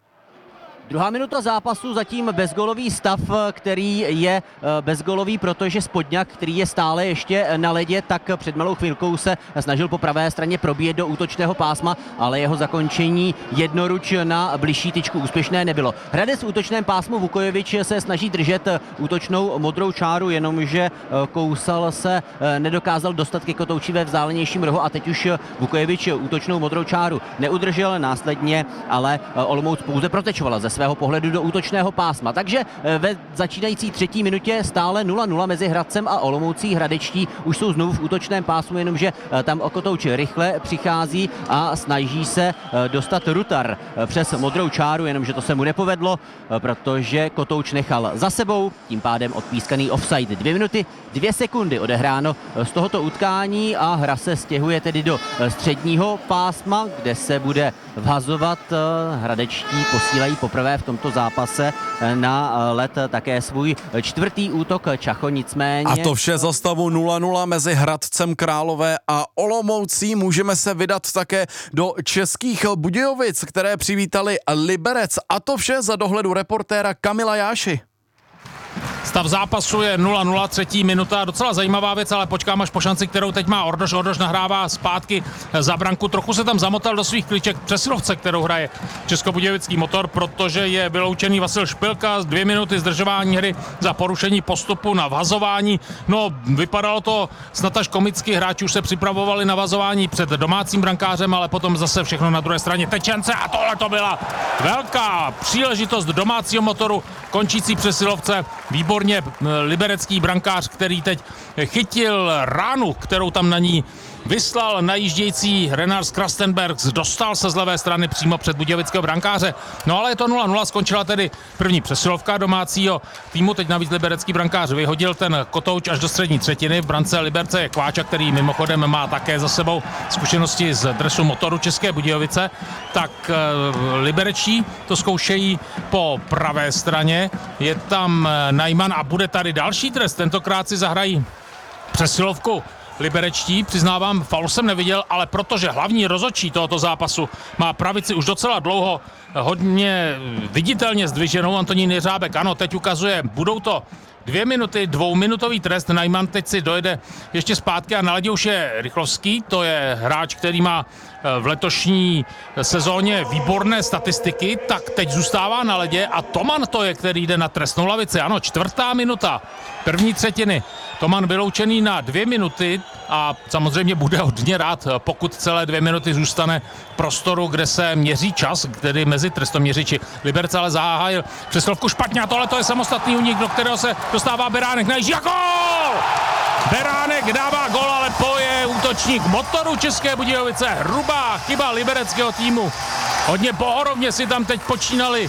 2. minuta zápasu, zatím bezgolový stav, který je bezgolový, protože Spodňák, který je stále ještě na ledě, tak před malou chvilkou se snažil po pravé straně probíjet do útočného pásma, ale jeho zakončení jednoruč na bližší tyčku úspěšné nebylo. Hradec v útočném pásmu, Vukojevič se snaží držet útočnou modrou čáru, jenomže Kousal se nedokázal dostat ke kotouči ve vzdálenějším rohu a teď už Vukojevič útočnou modrou čáru neudržel, následně ale Olomouc pouze protečovala ze svého pohledu do útočného pásma. Takže ve začínající 3. minutě stále 0-0 mezi Hradcem a Olomoucí. Hradečtí už jsou znovu v útočném pásmu, jenomže tam o kotouč rychle přichází a snaží se dostat Rutar přes modrou čáru, jenomže to se mu nepovedlo, protože kotouč nechal za sebou, tím pádem odpískaný offside. 2 minuty 2 sekundy odehráno z tohoto utkání a hra se stěhuje tedy do středního pásma, kde se bude vhazovat. Hradečtí posílají poprvé v tomto zápase na led také svůj 4. útok Čacho, nicméně... A to vše za stavu 0-0 mezi Hradcem Králové a Olomoucí. Můžeme se vydat také do Českých Budějovic, které přivítali Liberec, a to vše za dohledu reportéra Kamila Jáši. Stav zápasu je 0-0, 3. minuta. Docela zajímavá věc, ale počkám až po šanci, kterou teď má Ordoš. Ordoš nahrává zpátky za branku. Trochu se tam zamotal do svých kliček přesilovce, kterou hraje Českobudějovický Motor, protože je vyloučený Vasil Špilka z 2 minuty zdržování hry za porušení postupu na vazování. No, vypadalo to snad až komicky. Hráči už se připravovali na vazování před domácím brankářem, ale potom zase všechno na druhé straně. Teď šance a tohle to byla velká příležitost domácího Motoru, končící přesilovce. Výborně liberecký brankář, který teď chytil ránu, kterou tam na ní vyslal najíždějící Renard Krastenbergs, dostal se z levé strany přímo před budějovického brankáře. No ale je to 0-0, skončila tedy první přesilovka domácího týmu, teď navíc liberecký brankář vyhodil ten kotouč až do střední třetiny. V brance Liberce je Kváča, který mimochodem má také za sebou zkušenosti z dresu Motoru České Budějovice. Tak liberečtí to zkoušejí po pravé straně, je tam Najman a bude tady další trest, tentokrát si zahrají přesilovku liberečtí, přiznávám, faul jsem neviděl, ale protože hlavní rozhodčí tohoto zápasu má pravici už docela dlouho hodně viditelně zdviženou, Antonín Jeřábek, ano, teď ukazuje, budou to 2 minuty, 2minutový trest. Najman teď si dojede ještě zpátky a na ledě už je Rychlovský, to je hráč, který má v letošní sezóně výborné statistiky, tak teď zůstává na ledě a Toman to je, který jde na trestnou lavici. Ano, 4. minuta první třetiny. Toman vyloučený na 2 minuty a samozřejmě bude hodně rád, pokud celé 2 minuty zůstane prostoru, kde se měří čas, tedy mezi trestoměřiči. Liberec ale zahájil přesilovku špatně a tohle to je samostatný únik, do kterého se dostává Beránek. Najíždí a gól! Beránek dává gól, ale to je útočník Motoru České Budějovice. Hrubá chyba libereckého týmu. Hodně pohorovně si tam teď počínali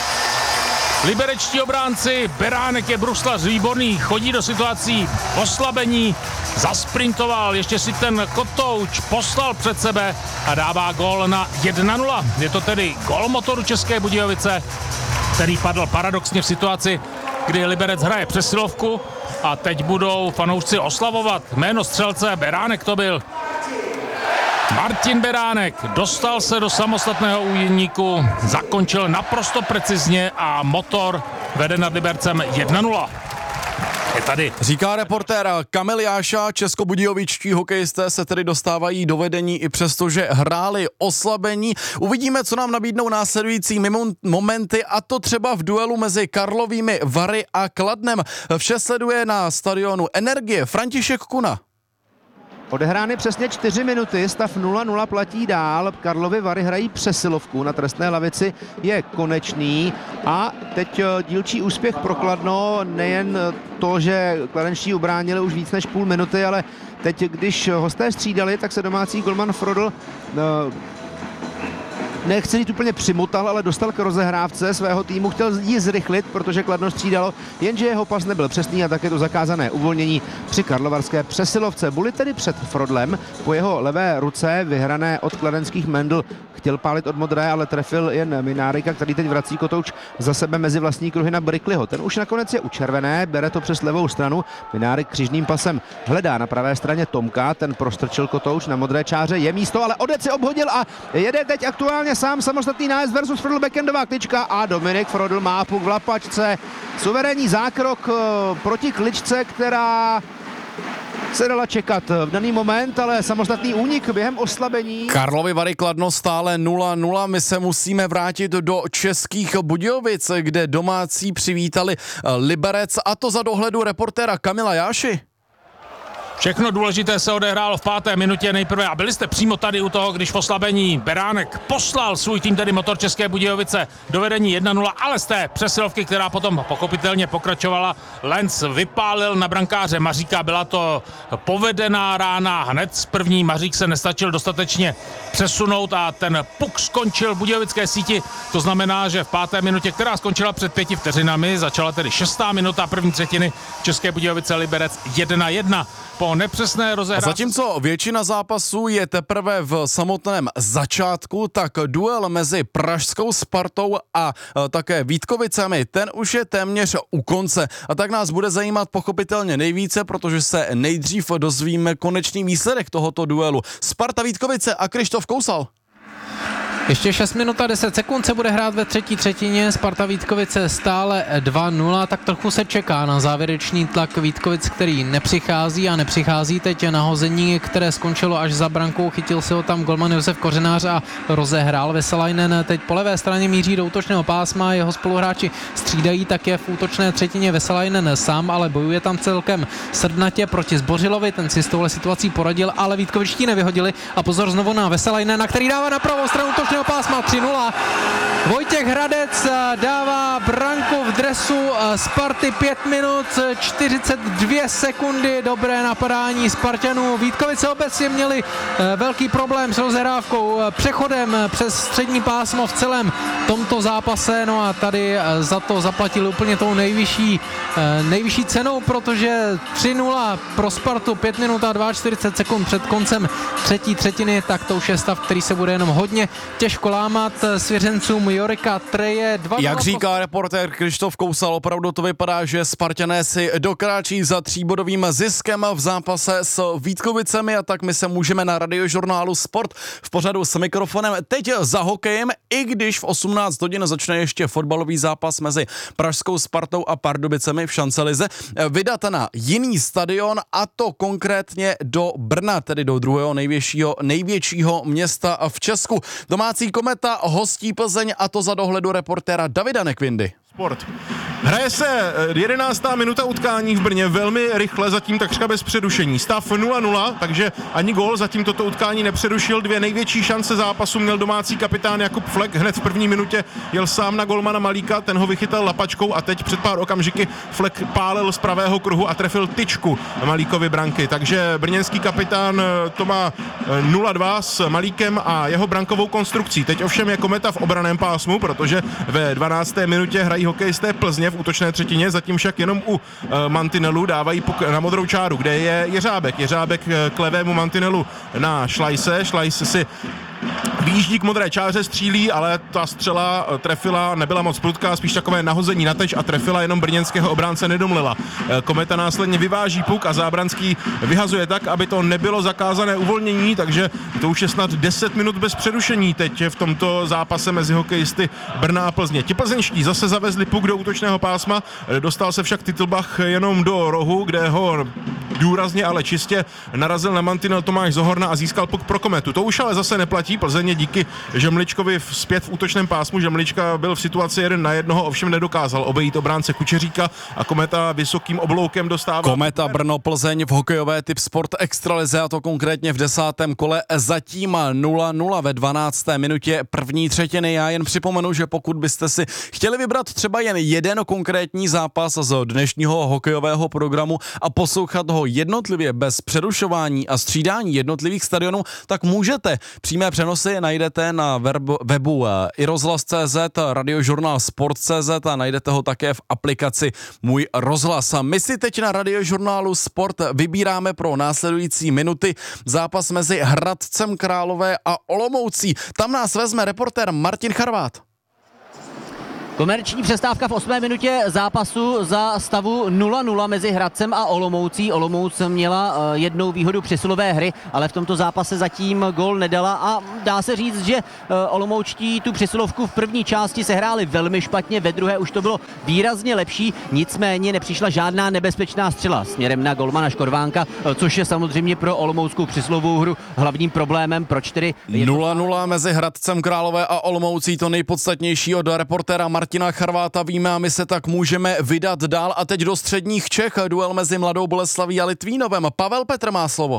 liberečtí obránci. Beránek je bruslař výborný, chodí do situací oslabení, zasprintoval, ještě si ten kotouč poslal před sebe a dává gól na 1-0. Je to tedy gól Motoru České Budějovice, který padl paradoxně v situaci, kdy Liberec hraje přesilovku a teď budou fanoušci oslavovat jméno střelce. Beránek to byl. Martin Beránek dostal se do samostatného úniku, zakončil naprosto precizně a Motor vede nad Libercem 1-0. je tady. Říká reportér Kamil Jáša, českobudějovičtí hokejisté se tedy dostávají do vedení i přesto, že hráli oslabení. Uvidíme, co nám nabídnou následující momenty, a to třeba v duelu mezi Karlovými Vary a Kladnem. Vše sleduje na stadionu Energie František Kuna. Odehrány přesně 4 minuty, stav 0-0 platí dál. Karlovy Vary hrají přesilovku, na trestné lavici je Konečný a teď dílčí úspěch pro Kladno, nejen to, že kladenští ubránili už víc než půl minuty, ale teď, když hosté střídali, tak se domácí golman Frodl nechci jít úplně přimotal, ale dostal k rozehrávce svého týmu, chtěl ji zrychlit, protože Kladno střídalo, jenže jeho pas nebyl přesný a také to zakázané uvolnění při karlovarské přesilovce. Buli tedy před Frodlem, po jeho levé ruce vyhrané od kladenských Mendl chtěl pálit od modré, ale trefil jen Minárika, který teď vrací kotouč za sebe mezi vlastní kruhy na Brickleyho. Ten už nakonec je u červené, bere to přes levou stranu. Minárik křižným pasem hledá na pravé straně Tomka, ten prostrčil kotouč na modré čáře, je místo, ale Odec si obhodil a jede teď aktuálně sám samostatný nájezd versus Frodl backendová klička a Dominik Frodl má puk v lapačce. Suverénní zákrok proti kličce, která se dala čekat v daný moment, ale samostatný únik během oslabení. Karlovy Vary Kladno stále 0-0. My se musíme vrátit do Českých Budějovic, kde domácí přivítali Liberec, a to za dohledu reportéra Kamila Jáši. Všechno důležité se odehrálo v 5. minutě nejprve a byli jste přímo tady u toho, když v oslabení Beránek poslal svůj tým, tedy Motor České Budějovice, do vedení 1-0, ale z té přesilovky, která potom pochopitelně pokračovala, Lenz vypálil na brankáře Maříka, byla to povedená rána hned z první, Mařík se nestačil dostatečně přesunout a ten puk skončil v budějovické síti, to znamená, že v 5. minutě, která skončila před 5 vteřinami, začala tedy 6. minuta první třetiny, České Budějovice Liberec 1-1. Po nepřesné rozehrávce. Zatímco většina zápasů je teprve v samotném začátku, tak duel mezi pražskou Spartou a také Vítkovicemi, ten už je téměř u konce. A tak nás bude zajímat pochopitelně nejvíce, protože se nejdřív dozvíme konečný výsledek tohoto duelu. Sparta Vítkovice a Krištof Kousal. Ještě 6 minut a 10 sekund se bude hrát ve třetí třetině, Sparta Vítkovice stále 2-0, tak trochu se čeká na závěrečný tlak Vítkovic, který nepřichází teď na hození, které skončilo až za brankou, chytil si ho tam golman Josef Kořenář a rozehrál. Veselainen teď po levé straně míří do útočného pásma, jeho spoluhráči střídají, tak je v útočné třetině Veselainen sám, ale bojuje tam celkem srdnatě proti Zbořilovi, ten si s touhle situací poradil, ale Vítkovičtí nevyhodili a pozor znovu na Veselainena, který dává na pravou stranu pásma 3-0. Vojtěch Hradec dává branku v dresu Sparty, 5 minut 42 sekundy, dobré napadání Spartanů. Vítkovice obecně měli velký problém s rozehrávkou, přechodem přes střední pásmo v celém tomto zápase, no a tady za to zaplatili úplně tou nejvyšší cenou, protože 3-0 pro Spartu, 5 minut a 42 sekund před koncem třetí třetiny, tak to už je stav, který se bude jenom hodně těžko lámat svěřencům Jorika Treje. Jak říká reportér Krištof Kousal, opravdu to vypadá, že Spartané si dokráčí za 3bodovým ziskem v zápase s Vítkovicemi, a tak my se můžeme na radiožurnálu Sport v pořadu s mikrofonem teď za hokejem, i když v 18 hodin začne ještě fotbalový zápas mezi pražskou Spartou a Pardubicemi v šancelize, vydat na jiný stadion, a to konkrétně do Brna, tedy do druhého největšího města v Česku. Domácí Kometa hostí Plzeň, a to za dohledu reportéra Davida Nekvindy. Sport. Hraje se 11. minuta utkání v Brně velmi rychle, zatím takřka bez přerušení. Stav 0-0, takže ani gól zatím toto utkání nepřerušil. 2 největší šance zápasu měl domácí kapitán Jakub Flek. Hned v první minutě jel sám na golmana Malíka, ten ho vychytal lapačkou a teď před pár okamžiky Flek pálil z pravého kruhu a trefil tyčku Malíkovi branky. Takže brněnský kapitán to má 0-2 s Malíkem a jeho brankovou konstrukcí. Teď ovšem je Kometa v obraném pásmu, protože ve 12. minutě hrají hokejisté Plzně v útočné třetině, zatím však jenom u mantinelu dávají na modrou čáru, kde je Jeřábek k levému mantinelu na Šlajse. Šlajs si výjíždí k modré čáře, střílí, ale ta střela trefila, nebyla moc prudká, spíš takové nahození na teč a trefila, jenom brněnského obránce nedomlila. Kometa následně vyváží puk a Zábranský vyhazuje tak, aby to nebylo zakázané uvolnění, takže to už je snad 10 minut bez přerušení teď v tomto zápase mezi hokejisty Brna a Plzně. Ti plzeňští zase zavezli puk do útočného pásma, dostal se však Titlbach jenom do rohu, kde ho důrazně, ale čistě narazil na mantinel Tomáš Zohorna a získal puk pro Kometu. To už ale zase neplatí. Plzeň díky Žemličkovi zpět v útočném pásmu. Žemlička byl v situaci 1-1, ovšem nedokázal obejít obránce Kučeříka a Kometa vysokým obloukem dostává. Kometa Brno Plzeň v hokejové typ sport extralize, a to konkrétně v 10. kole, zatím 0-0 ve 12. minutě první třetiny. Já jen připomenu, že pokud byste si chtěli vybrat třeba jen jeden konkrétní zápas z dnešního hokejového programu a poslouchat ho jednotlivě bez přerušování a střídání jednotlivých stadionů, tak můžete. Přímé přenosy najdete na webu iRozhlas.cz, radiožurnál Sport.cz a najdete ho také v aplikaci Můj rozhlas. A my si teď na radiožurnálu Sport vybíráme pro následující minuty zápas mezi Hradcem Králové a Olomoucí. Tam nás vezme reportér Martin Charvát. Komerční přestávka v 8. minutě zápasu za stavu 0-0 mezi Hradcem a Olomoucí. Olomouc měla jednou výhodu přesilové hry, ale v tomto zápase zatím gól nedala a dá se říct, že olomoučtí tu přesilovku v první části sehráli velmi špatně, ve druhé už to bylo výrazně lepší, nicméně nepřišla žádná nebezpečná střela směrem na golmana Škorvánka, což je samozřejmě pro olomouckou přesilovou hru hlavním problémem, proč tedy 0-0 mezi Hradcem Králové a Olomoucí, to nejpodstatnější od reportéra Martina Charváta víme a my se tak můžeme vydat dál. A teď do středních Čech, duel mezi Mladou Boleslaví a Litvínovem. Pavel Petr má slovo.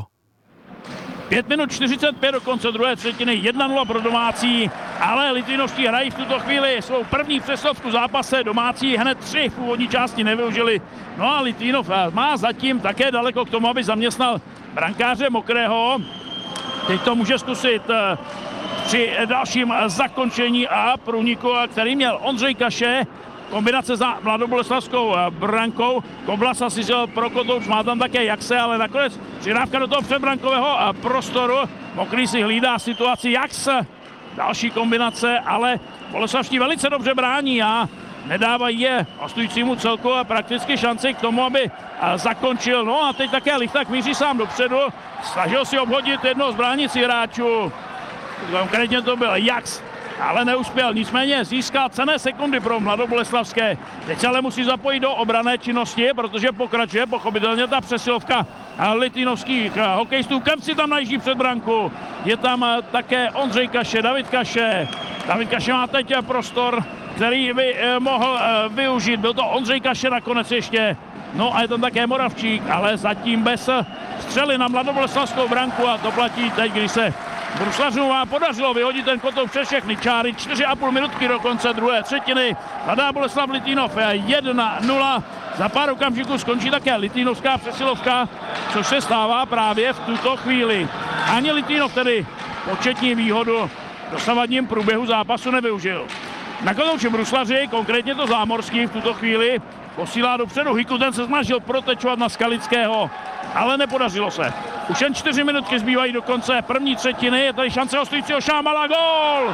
5 minut 45 do konce druhé třetiny, 1-0 pro domácí, ale Litvínovští hrají v tuto chvíli svou první přesilovku v zápase, domácí hned 3 v úvodní části nevyužili. No a Litvínov má zatím také daleko k tomu, aby zaměstnal brankáře Mokrého. Teď to může zkusit při dalším zakončení a průniku, který měl Ondřej Kaše. Kombinace za mladoboleslavskou brankou. Koblas asi šel pro Kotouč, má tam také Jakse, ale nakonec přidávka do toho předbrankového prostoru. Mokrý si hlídá situaci Jaks. Další kombinace, ale boleslavští velice dobře brání a nedávají je hostujícímu celku a prakticky šanci k tomu, aby zakončil. No a teď také Lichták míří sám dopředu. Snažil si obhodit jednoho z bránících hráčů. Konkrétně to byl Jaks, ale neuspěl. Nicméně získal cenné sekundy pro mladoboleslavské. Teď se ale musí zapojit do obranné činnosti, protože pokračuje pochopitelně ta přesilovka litvínovských hokejistů. Kemci tam najíždí před branku. Je tam také Ondřej Kaše, David Kaše. David Kaše má teď prostor, který by mohl využít. Byl to Ondřej Kaše nakonec ještě. No a je tam také Moravčík, ale zatím bez střely na mladoboleslavskou branku a to platí teď, když se Bruslařům podařilo vyhodit ten Kotouč přes všechny čáry. 4,5 minutky do konce druhé třetiny. Mladá Boleslav Litvínov 1-0. Za pár okamžiků skončí také litvínovská přesilovka, což se stává právě v tuto chvíli. Ani Litvínov tedy početní výhodu v dosavadním průběhu zápasu nevyužil. Na Kotouči bruslaři, konkrétně to Zámorský v tuto chvíli posílá dopředu Hiku, ten se snažil protečovat na Skalického, ale nepodařilo se. Už jen 4 minutky zbývají do konce první třetiny, je tady šance hostujícího Šámala, gól!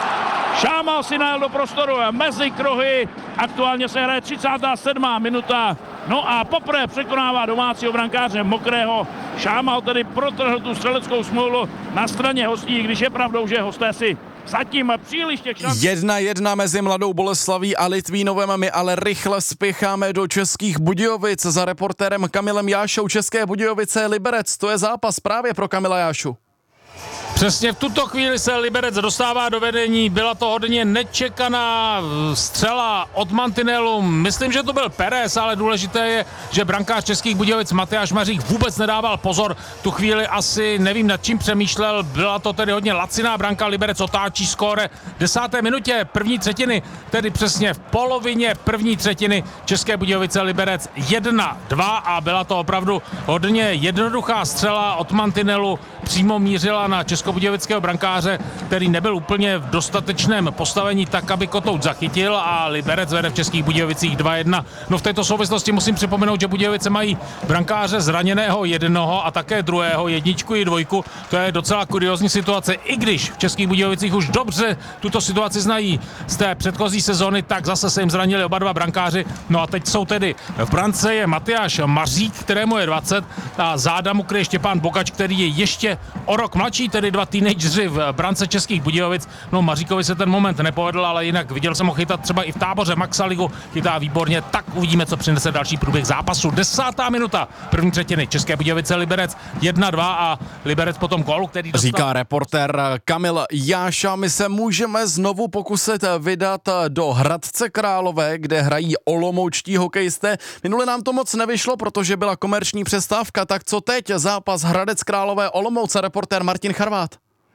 Šámal si najel do prostoru mezi kruhy, aktuálně se hraje 37. minuta, no a poprvé překonává domácího brankáře Mokrého. Šámal tedy protrhl tu střeleckou smůlu na straně hostí, když je pravdou, že hosté si zatím příliš těch šancí. 1-1 mezi Mladou Boleslaví a Litvínovem. My ale rychle spěcháme do Českých Budějovic za reportérem Kamilem Jášou. České Budějovice Liberec, to je zápas právě pro Kamila Jášu. Přesně v tuto chvíli se Liberec dostává do vedení, byla to hodně nečekaná střela od mantinelu, myslím, že to byl Perez, ale důležité je, že brankář Českých Budějovic Matyáš Mařík vůbec nedával pozor, tu chvíli asi nevím nad čím přemýšlel, byla to tedy hodně laciná branka, Liberec otáčí skóre v 10. minutě první třetiny, tedy přesně v polovině první třetiny České Budějovice Liberec 1-2 a byla to opravdu hodně jednoduchá střela od mantinelu, přímo mířila na Českou českobudějovického brankáře, který nebyl úplně v dostatečném postavení tak, aby Kotouč zachytil, a Liberec vede v Českých Budějovicích 2-1. No v této souvislosti musím připomenout, že Budějovice mají brankáře zraněného jednoho a také druhého, jedničku i dvojku. To je docela kuriózní situace, i když v Českých Budějovicích už dobře tuto situaci znají z té předchozí sezóny, tak zase se jim zranili oba dva brankáři. No a teď jsou tedy v brance je Matyáš Mařík, kterému je 20, a záda mu kryje Štěpán Bokač, který je ještě o rok mladší, tedy dva teenageři v brance Českých Budějovic. No Maříkovi se ten moment nepovedl, ale jinak viděl jsem ho chytat třeba i v Táboře, Maxa Ligu chytá výborně, tak uvidíme, co přinese další průběh zápasu. 10. minuta první třetiny, České Budějovice Liberec 1-2 a Liberec potom gól, který dostal. Říká reportér Kamil Jáša. My se můžeme znovu pokusit vydat do Hradce Králové, kde hrají olomoučtí hokejisté. Minule nám to moc nevyšlo, protože byla komerční přestávka, tak co teď? Zápas Hradec Králové Olomouc, reportér Martin Charvát.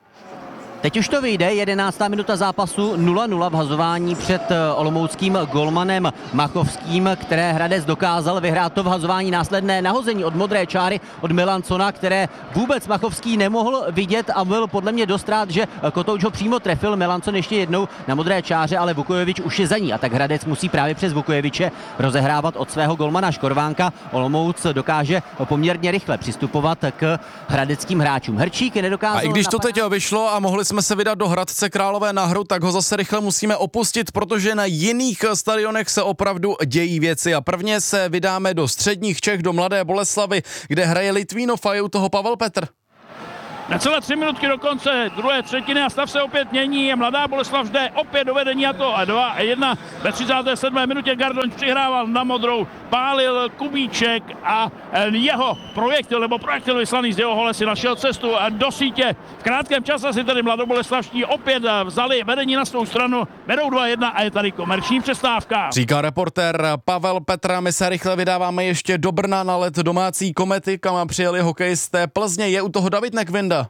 Teď už to vyjde, 11. minuta zápasu 0-0 v hazování před olomouckým golmanem Machovským, které Hradec dokázal vyhrát to v hazování, následné nahození od modré čáry od Melancona, které vůbec Machovský nemohl vidět a byl podle mě dost rád, že Kotouč ho přímo trefil. Melancon ještě jednou na modré čáře, ale Vukojevič už je za ní a tak Hradec musí právě přes Vukojeviče rozehrávat od svého golmana Škorvánka. Olomouc dokáže poměrně rychle přistupovat k hradeckým hráčům. Hrčík nedokázal. A i když to teď vyšlo a mohli jsme se vydat do Hradce Králové na hru, tak ho zase rychle musíme opustit, protože na jiných stadionech se opravdu dějí věci. A prvně se vydáme do středních Čech, do Mladé Boleslavi, kde hraje Litvínov a je u toho Pavel Petr. Necelé 3 minutky do konce druhé třetiny a stav se opět mění. Mladá Boleslav jde opět do vedení a to 2-1. Ve 37. minutě Gardoň přihrával na modrou, pálil Kubíček a jeho projektil vyslaný z jeho hole si našel cestu do sítě. V krátkém čase si tedy mladoboleslavští opět vzali vedení na svou stranu, vedou 2-1 a je tady komerční přestávka. Říká reportér Pavel Petr. My se rychle vydáváme ještě do Brna na let domácí Komety, kam přijeli hokejisté Plzně. Je u toho David Nekvinda.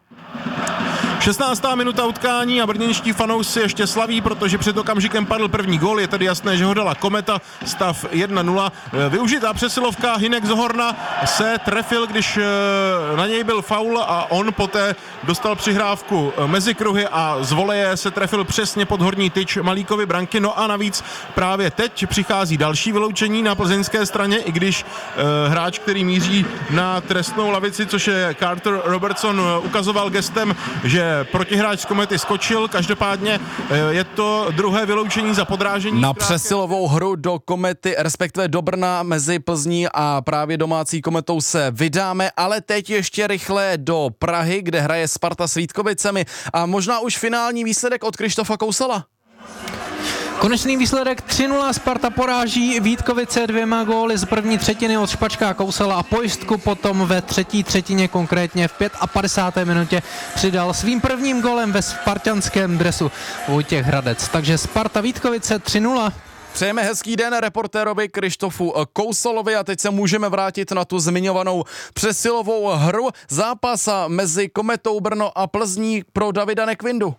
16. minuta utkání a brněnští fanoušci ještě slaví, protože před okamžikem padl první gól. Je tedy jasné, že ho dala Kometa, stav 1-0. Využitá přesilovka, Hynek Zohorna se trefil, když na něj byl faul a on poté dostal přihrávku mezi kruhy a z voleje se trefil přesně pod horní tyč Malíkovy branky. No a navíc právě teď přichází další vyloučení na plzeňské straně, i když hráč, který míří na trestnou lavici, což je Carter Robertson, ukazoval gestem, že protihráč z Komety skočil. Každopádně je to druhé vyloučení za podrážení. Na přesilovou hru do Komety, respektive do Brna mezi Plzní a právě domácí Kometou se vydáme, ale teď ještě rychle do Prahy, kde hraje Sparta s Vítkovicemi a možná už finální výsledek od Krištofa Kousala. Konečný výsledek 3-0, Sparta poráží Vítkovice 2 góly z první třetiny od Špačka a Kousala a pojistku potom ve třetí třetině, konkrétně v 55. minutě přidal svým prvním gólem ve spartanském dresu Vojtěch Hradec. Takže Sparta Vítkovice 3-0. Přejeme hezký den reportérovi Krištofu Kousalovi a teď se můžeme vrátit na tu zmiňovanou přesilovou hru. Zápas mezi Kometou Brno a Plzní pro Davida Nekvindu.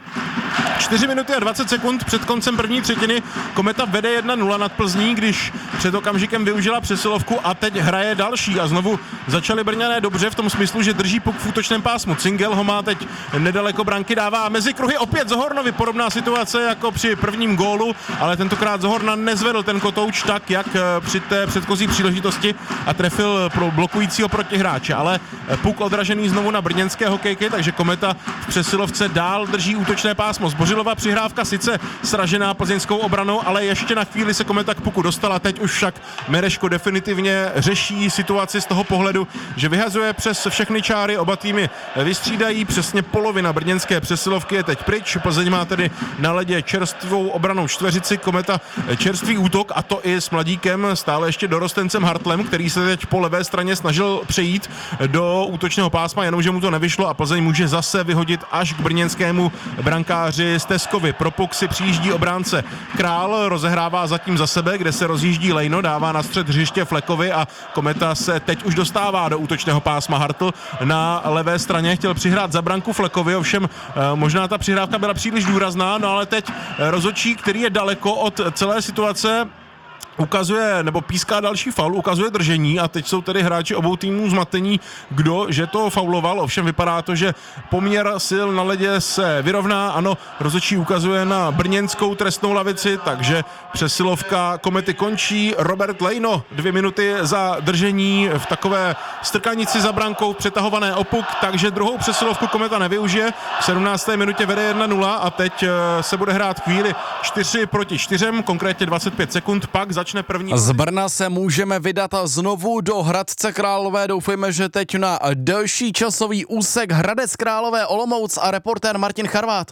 4 minuty a 20 sekund před koncem první třetiny Kometa vede 1-0 nad Plzní, když před okamžikem využila přesilovku a teď hraje další a znovu začali Brňané dobře v tom smyslu, že drží puk v útočném pásmu. Cingel ho má teď nedaleko branky, dává mezi kruhy opět Zohornovi, podobná situace jako při prvním gólu, ale tentokrát Zohorna nezvedl ten kotouč tak, jak při té předchozí příležitosti a trefil pro blokujícího protihráče, ale puk odražený znovu na brněnské hokejky, takže Kometa v přesilovce dál drží útočné pásmo. Zbořilova přihrávka sice sražená plzeňskou obranou, ale ještě na chvíli se Kometa k puku dostala. Teď už však Mereško definitivně řeší situaci z toho pohledu, že vyhazuje přes všechny čáry, oba týmy vystřídají, přesně polovina brněnské přesilovky je teď pryč. Plzeň má tedy na ledě čerstvou obranou čtveřici, Kometa čerstvý útok a to i s mladíkem, stále ještě dorostencem Hartlem, který se teď po levé straně snažil přejít do útočného pásma, jenomže mu to nevyšlo a Plzeň může zase vyhodit až k brněnskému brankáři Steskovi. Pro puk si přijíždí obránce Král, rozehrává zatím za sebe, kde se rozjíždí Lejno, dává na střed hřiště Flekovi a Kometa se teď už dostává do útočného pásma. Hartl na levé straně chtěl přihrát za branku Flekovi, ovšem možná ta přihrávka byla příliš důrazná, no ale teď rozhodčí, který je daleko od celé situace, ukazuje, nebo píská další faul, ukazuje držení a teď jsou tedy hráči obou týmů zmatení, kdo že to fauloval. Ovšem vypadá to, že poměr sil na ledě se vyrovná. Ano, rozhodčí ukazuje na brněnskou trestnou lavici, takže přesilovka Komety končí. Robert Lejno 2 minuty za držení v takové strkanici za brankou, přetahované o puk, takže druhou přesilovku Kometa nevyužije. V 17. minutě vede 1-0 a teď se bude hrát chvíli 4 proti 4, konkrétně 25 sekund, pak začne první. Z Brna se můžeme vydat znovu do Hradce Králové. Doufejme, že teď na delší časový úsek Hradec Králové Olomouc a reportér Martin Charvát.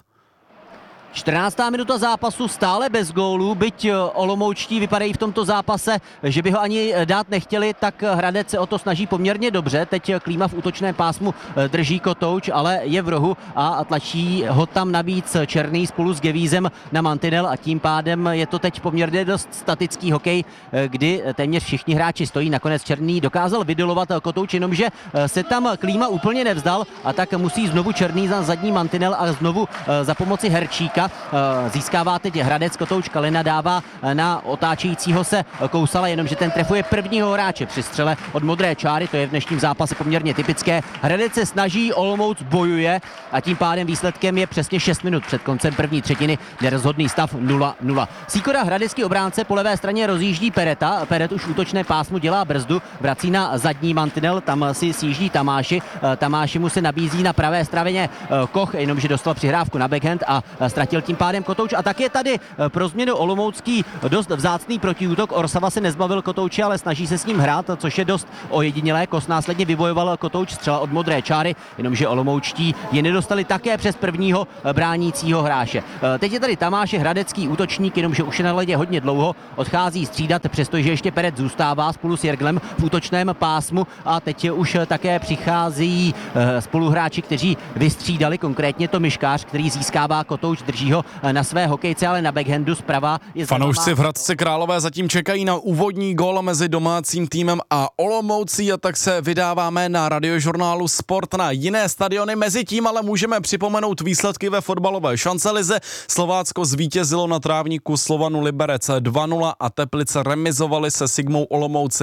14. minuta zápasu, stále bez gólů, byť olomoučtí vypadají v tomto zápase, že by ho ani dát nechtěli, tak Hradec se o to snaží poměrně dobře. Teď Klíma v útočném pásmu drží Kotouč, ale je v rohu a tlačí ho tam navíc Černý spolu s Gevízem na mantinel a tím pádem je to teď poměrně dost statický hokej, kdy téměř všichni hráči stojí. Nakonec Černý dokázal vydolovat Kotouč, jenomže se tam Klíma úplně nevzdal a tak musí znovu Černý za zadní mantinel a znovu za pomoci Herčíka získává teď Hradec. Kotouč, Kalina dává na otáčejícího se Kousala, jenomže ten trefuje prvního hráče při střele od modré čáry, to je v dnešním zápase poměrně typické. Hradec se snaží, Olomouc bojuje a tím pádem výsledkem je přesně 6 minut před koncem první třetiny, nerozhodný stav 0-0. Sýkora, hradecký obránce, po levé straně rozjíždí Pereta. Peret už v útočné pásmu dělá brzdu, vrací na zadní mantinel, tam si sjíždí Tamáši. Tamáši mu se nabízí na pravé straně Koch, jenomže dostal přihrávku na backhand a ztratil tím pádem Kotouč. A tak je tady pro změnu olomoucký dost vzácný protiútok. Orsava se nezbavil Kotouče, ale snaží se s ním hrát, což je dost ojedinělé. Kos následně vybojoval Kotouč, střela od modré čáry, jenomže olomoučtí je nedostali také přes prvního bránícího hráče. Teď je tady Tamáš, hradecký útočník, jenomže už je na ledě hodně dlouho, odchází střídat, přestože ještě Peret zůstává spolu s Jerglem v útočném pásmu a teď už také přichází spoluhráči, kteří vystřídali, konkrétně to Miškář, který získává Kotouč, drží ho na své hokejce, ale na backhandu zprava je fanoušci v Hradci Králové zatím čekají na úvodní gól mezi domácím týmem a Olomoucí a tak se vydáváme na Radiožurnálu Sport na jiné stadiony. Mezitím ale můžeme připomenout výsledky ve fotbalové šancelize. Slovácko zvítězilo na trávníku Slovanu Liberec 2-0 a Teplice remizovali se Sigmou Olomouc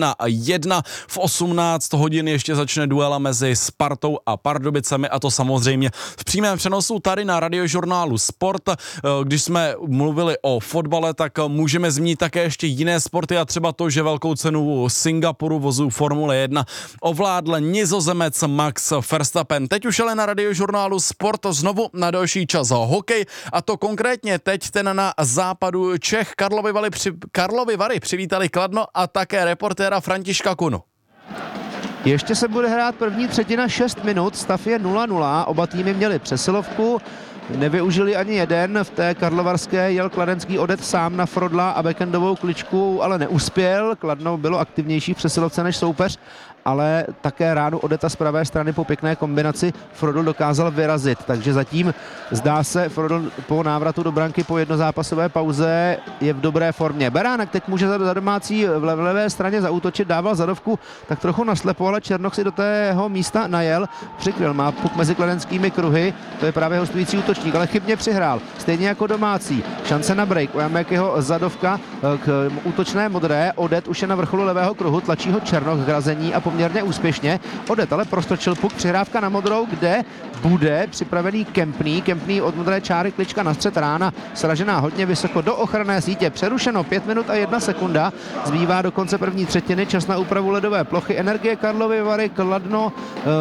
1-1. V 18 hodin ještě začne duela mezi Spartou a Pardubicemi a to samozřejmě v přímém přenosu tady na Radiožurnálu Sport. Když jsme mluvili o fotbale, tak můžeme zmínit také ještě jiné sporty a třeba to, že velkou cenu Singapuru vozů Formule 1 ovládl Nizozemec Max Verstappen. Teď už ale na Radiožurnálu Sport znovu na další čas hokej a to konkrétně teď ten na západu Čech. Karlovy Vary přivítali Kladno a také reportéra Františka Kunu. Ještě se bude hrát první třetina 6 minut, stav je 0-0, oba týmy měli přesilovku. Nevyužili ani jeden, v té karlovarské jel kladenský odet sám na Frodla a backendovou kličku, ale neuspěl. Kladno bylo aktivnější v přesilovce než soupeř, ale také ránu odeta z pravé strany po pěkné kombinaci Frodl dokázal vyrazit, takže zatím zdá se Frodl po návratu do branky po jednozápasové pauze je v dobré formě. Beránek teď může za domácí v levé straně zaútočit, dával zadovku tak trochu naslepo, ale Černoch si do tého místa najel, přikryl, má puk mezi kladenskými kruhy, to je právě hostující útočník, ale chybně přihrál, stejně jako domácí. Šance na break, Ojamek jeho zadovka k útočné modré, odet už je na vrcholu levého kruhu, tlačí ho Černoch k hrazení a poměrně úspěšně. Odet ale prostočil puk, přihrávka na modrou, kde bude připravený Kempný od modré čáry, klička na střed, rána sražená hodně vysoko do ochranné sítě, přerušeno 5 minut a 1 sekunda, zbývá do konce první třetiny, čas na úpravu ledové plochy, Energie Karlovy Vary, Kladno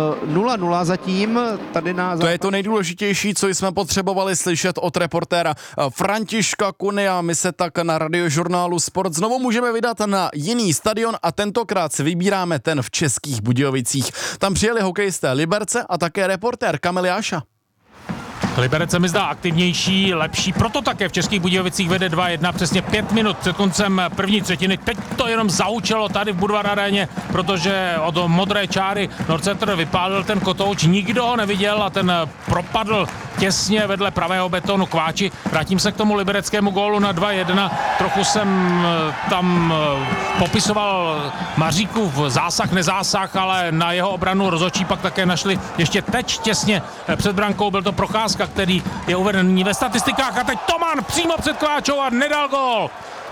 0-0 zatím, tady na... To je to nejdůležitější, co jsme potřebovali slyšet od reportéra Františka Kuny a my se tak na Radiožurnálu Sport znovu můžeme vydat na jiný stadion a tentokrát si vybíráme ten v Českých Budějovicích. Tam přijeli hokejisté Liberce a také reportér Kamil Jáša. Liberec se mi zdá aktivnější, lepší, proto také v Českých Budějovicích vede 2-1, přesně 5 minut před koncem první třetiny. Teď to jenom zaučelo tady v Budvar aréně, protože od modré čáry Norcenter vypálil ten Kotouč, nikdo ho neviděl a ten propadl těsně vedle pravého betonu k Váči. Vrátím se k tomu libereckému gólu na 2-1. Trochu jsem tam popisoval Maříkův zásah, nezásah, ale na jeho obranu rozhodčí pak také našli ještě teď těsně před brankou. Byl to Procházka, který je uvedený ve statistikách a teď Toman přímo před Kváčou a nedal gól.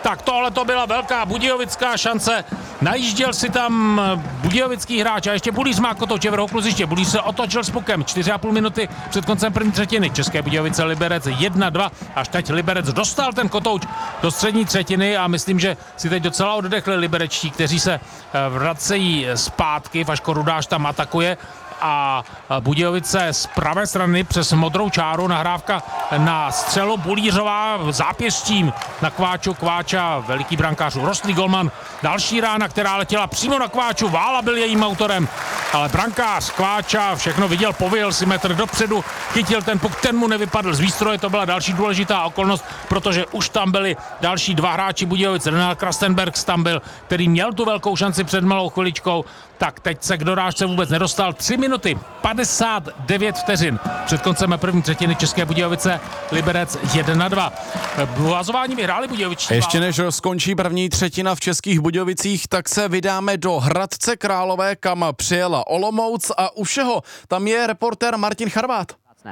Tak tohle to byla velká budějovická šance. Najížděl si tam budějovický hráč a ještě Bulíř má kotouče v rohu kluziště. Bulíř se otočil s pukem 4,5 minuty před koncem první třetiny. České Budějovice Liberec 1-2. Až teď Liberec dostal ten kotouč do střední třetiny a myslím, že si teď docela oddechli liberečtí, kteří se vracejí zpátky. Vaško Rudáš tam atakuje a Budějovice z pravé strany přes modrou čáru, nahrávka na střelu Bulířová zápěstím na Kváču. Kváča, veliký brankář, rostlý golman. Další rána, která letěla přímo na Kváču, Vála byl jejím autorem, ale brankář Kváča všechno viděl, povyjel si metr dopředu, chytil ten puk, ten mu nevypadl z výstroje, to byla další důležitá okolnost, protože už tam byli další dva hráči Budějovic. Renal Krastenbergs tam byl, který měl tu velkou šanci před malou chviličkou. Tak teď se k dorážce vůbec nedostal. 3 minuty 59 vteřin před koncem první třetiny. České Budějovice Liberec 1-2. Vazování vyhráli Budějovičtí. Ještě než skončí první třetina v Českých Budějovicích, tak se vydáme do Hradce Králové, kam přijela Olomouc a u všeho tam je reportér Martin Charvát.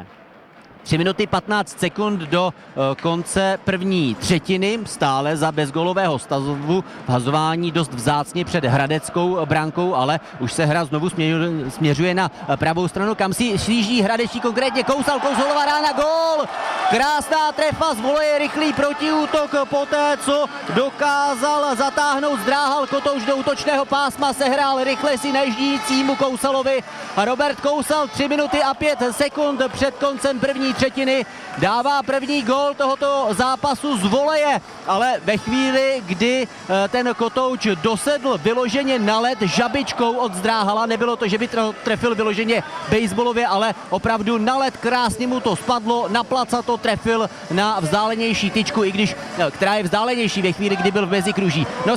3 minuty 15 sekund do konce první třetiny, stále za bezgolového stavu, hazování dost vzácně před hradeckou brankou, ale už se hra znovu směřuje na pravou stranu, kam si šlíží hradečtí, konkrétně Kousalová rána, gól! Krásná trefa z voleje, rychlý protiútok poté, co dokázal zatáhnout, zdráhal kotouč do útočného pásma, sehrál rychle si neždícímu Kousalovi a Robert Kousal 3 minuty a 5 sekund před koncem první třetiny dává první gól tohoto zápasu z voleje, ale ve chvíli, kdy ten kotouč dosedl vyloženě na led žabičkou od Zdráhala, nebylo to, že by trefil vyloženě baseballově, ale opravdu na led, krásně mu to spadlo, na placa to trefil na vzdálenější tyčku, i když, která je vzdálenější ve chvíli, kdy byl v mezikruží. No,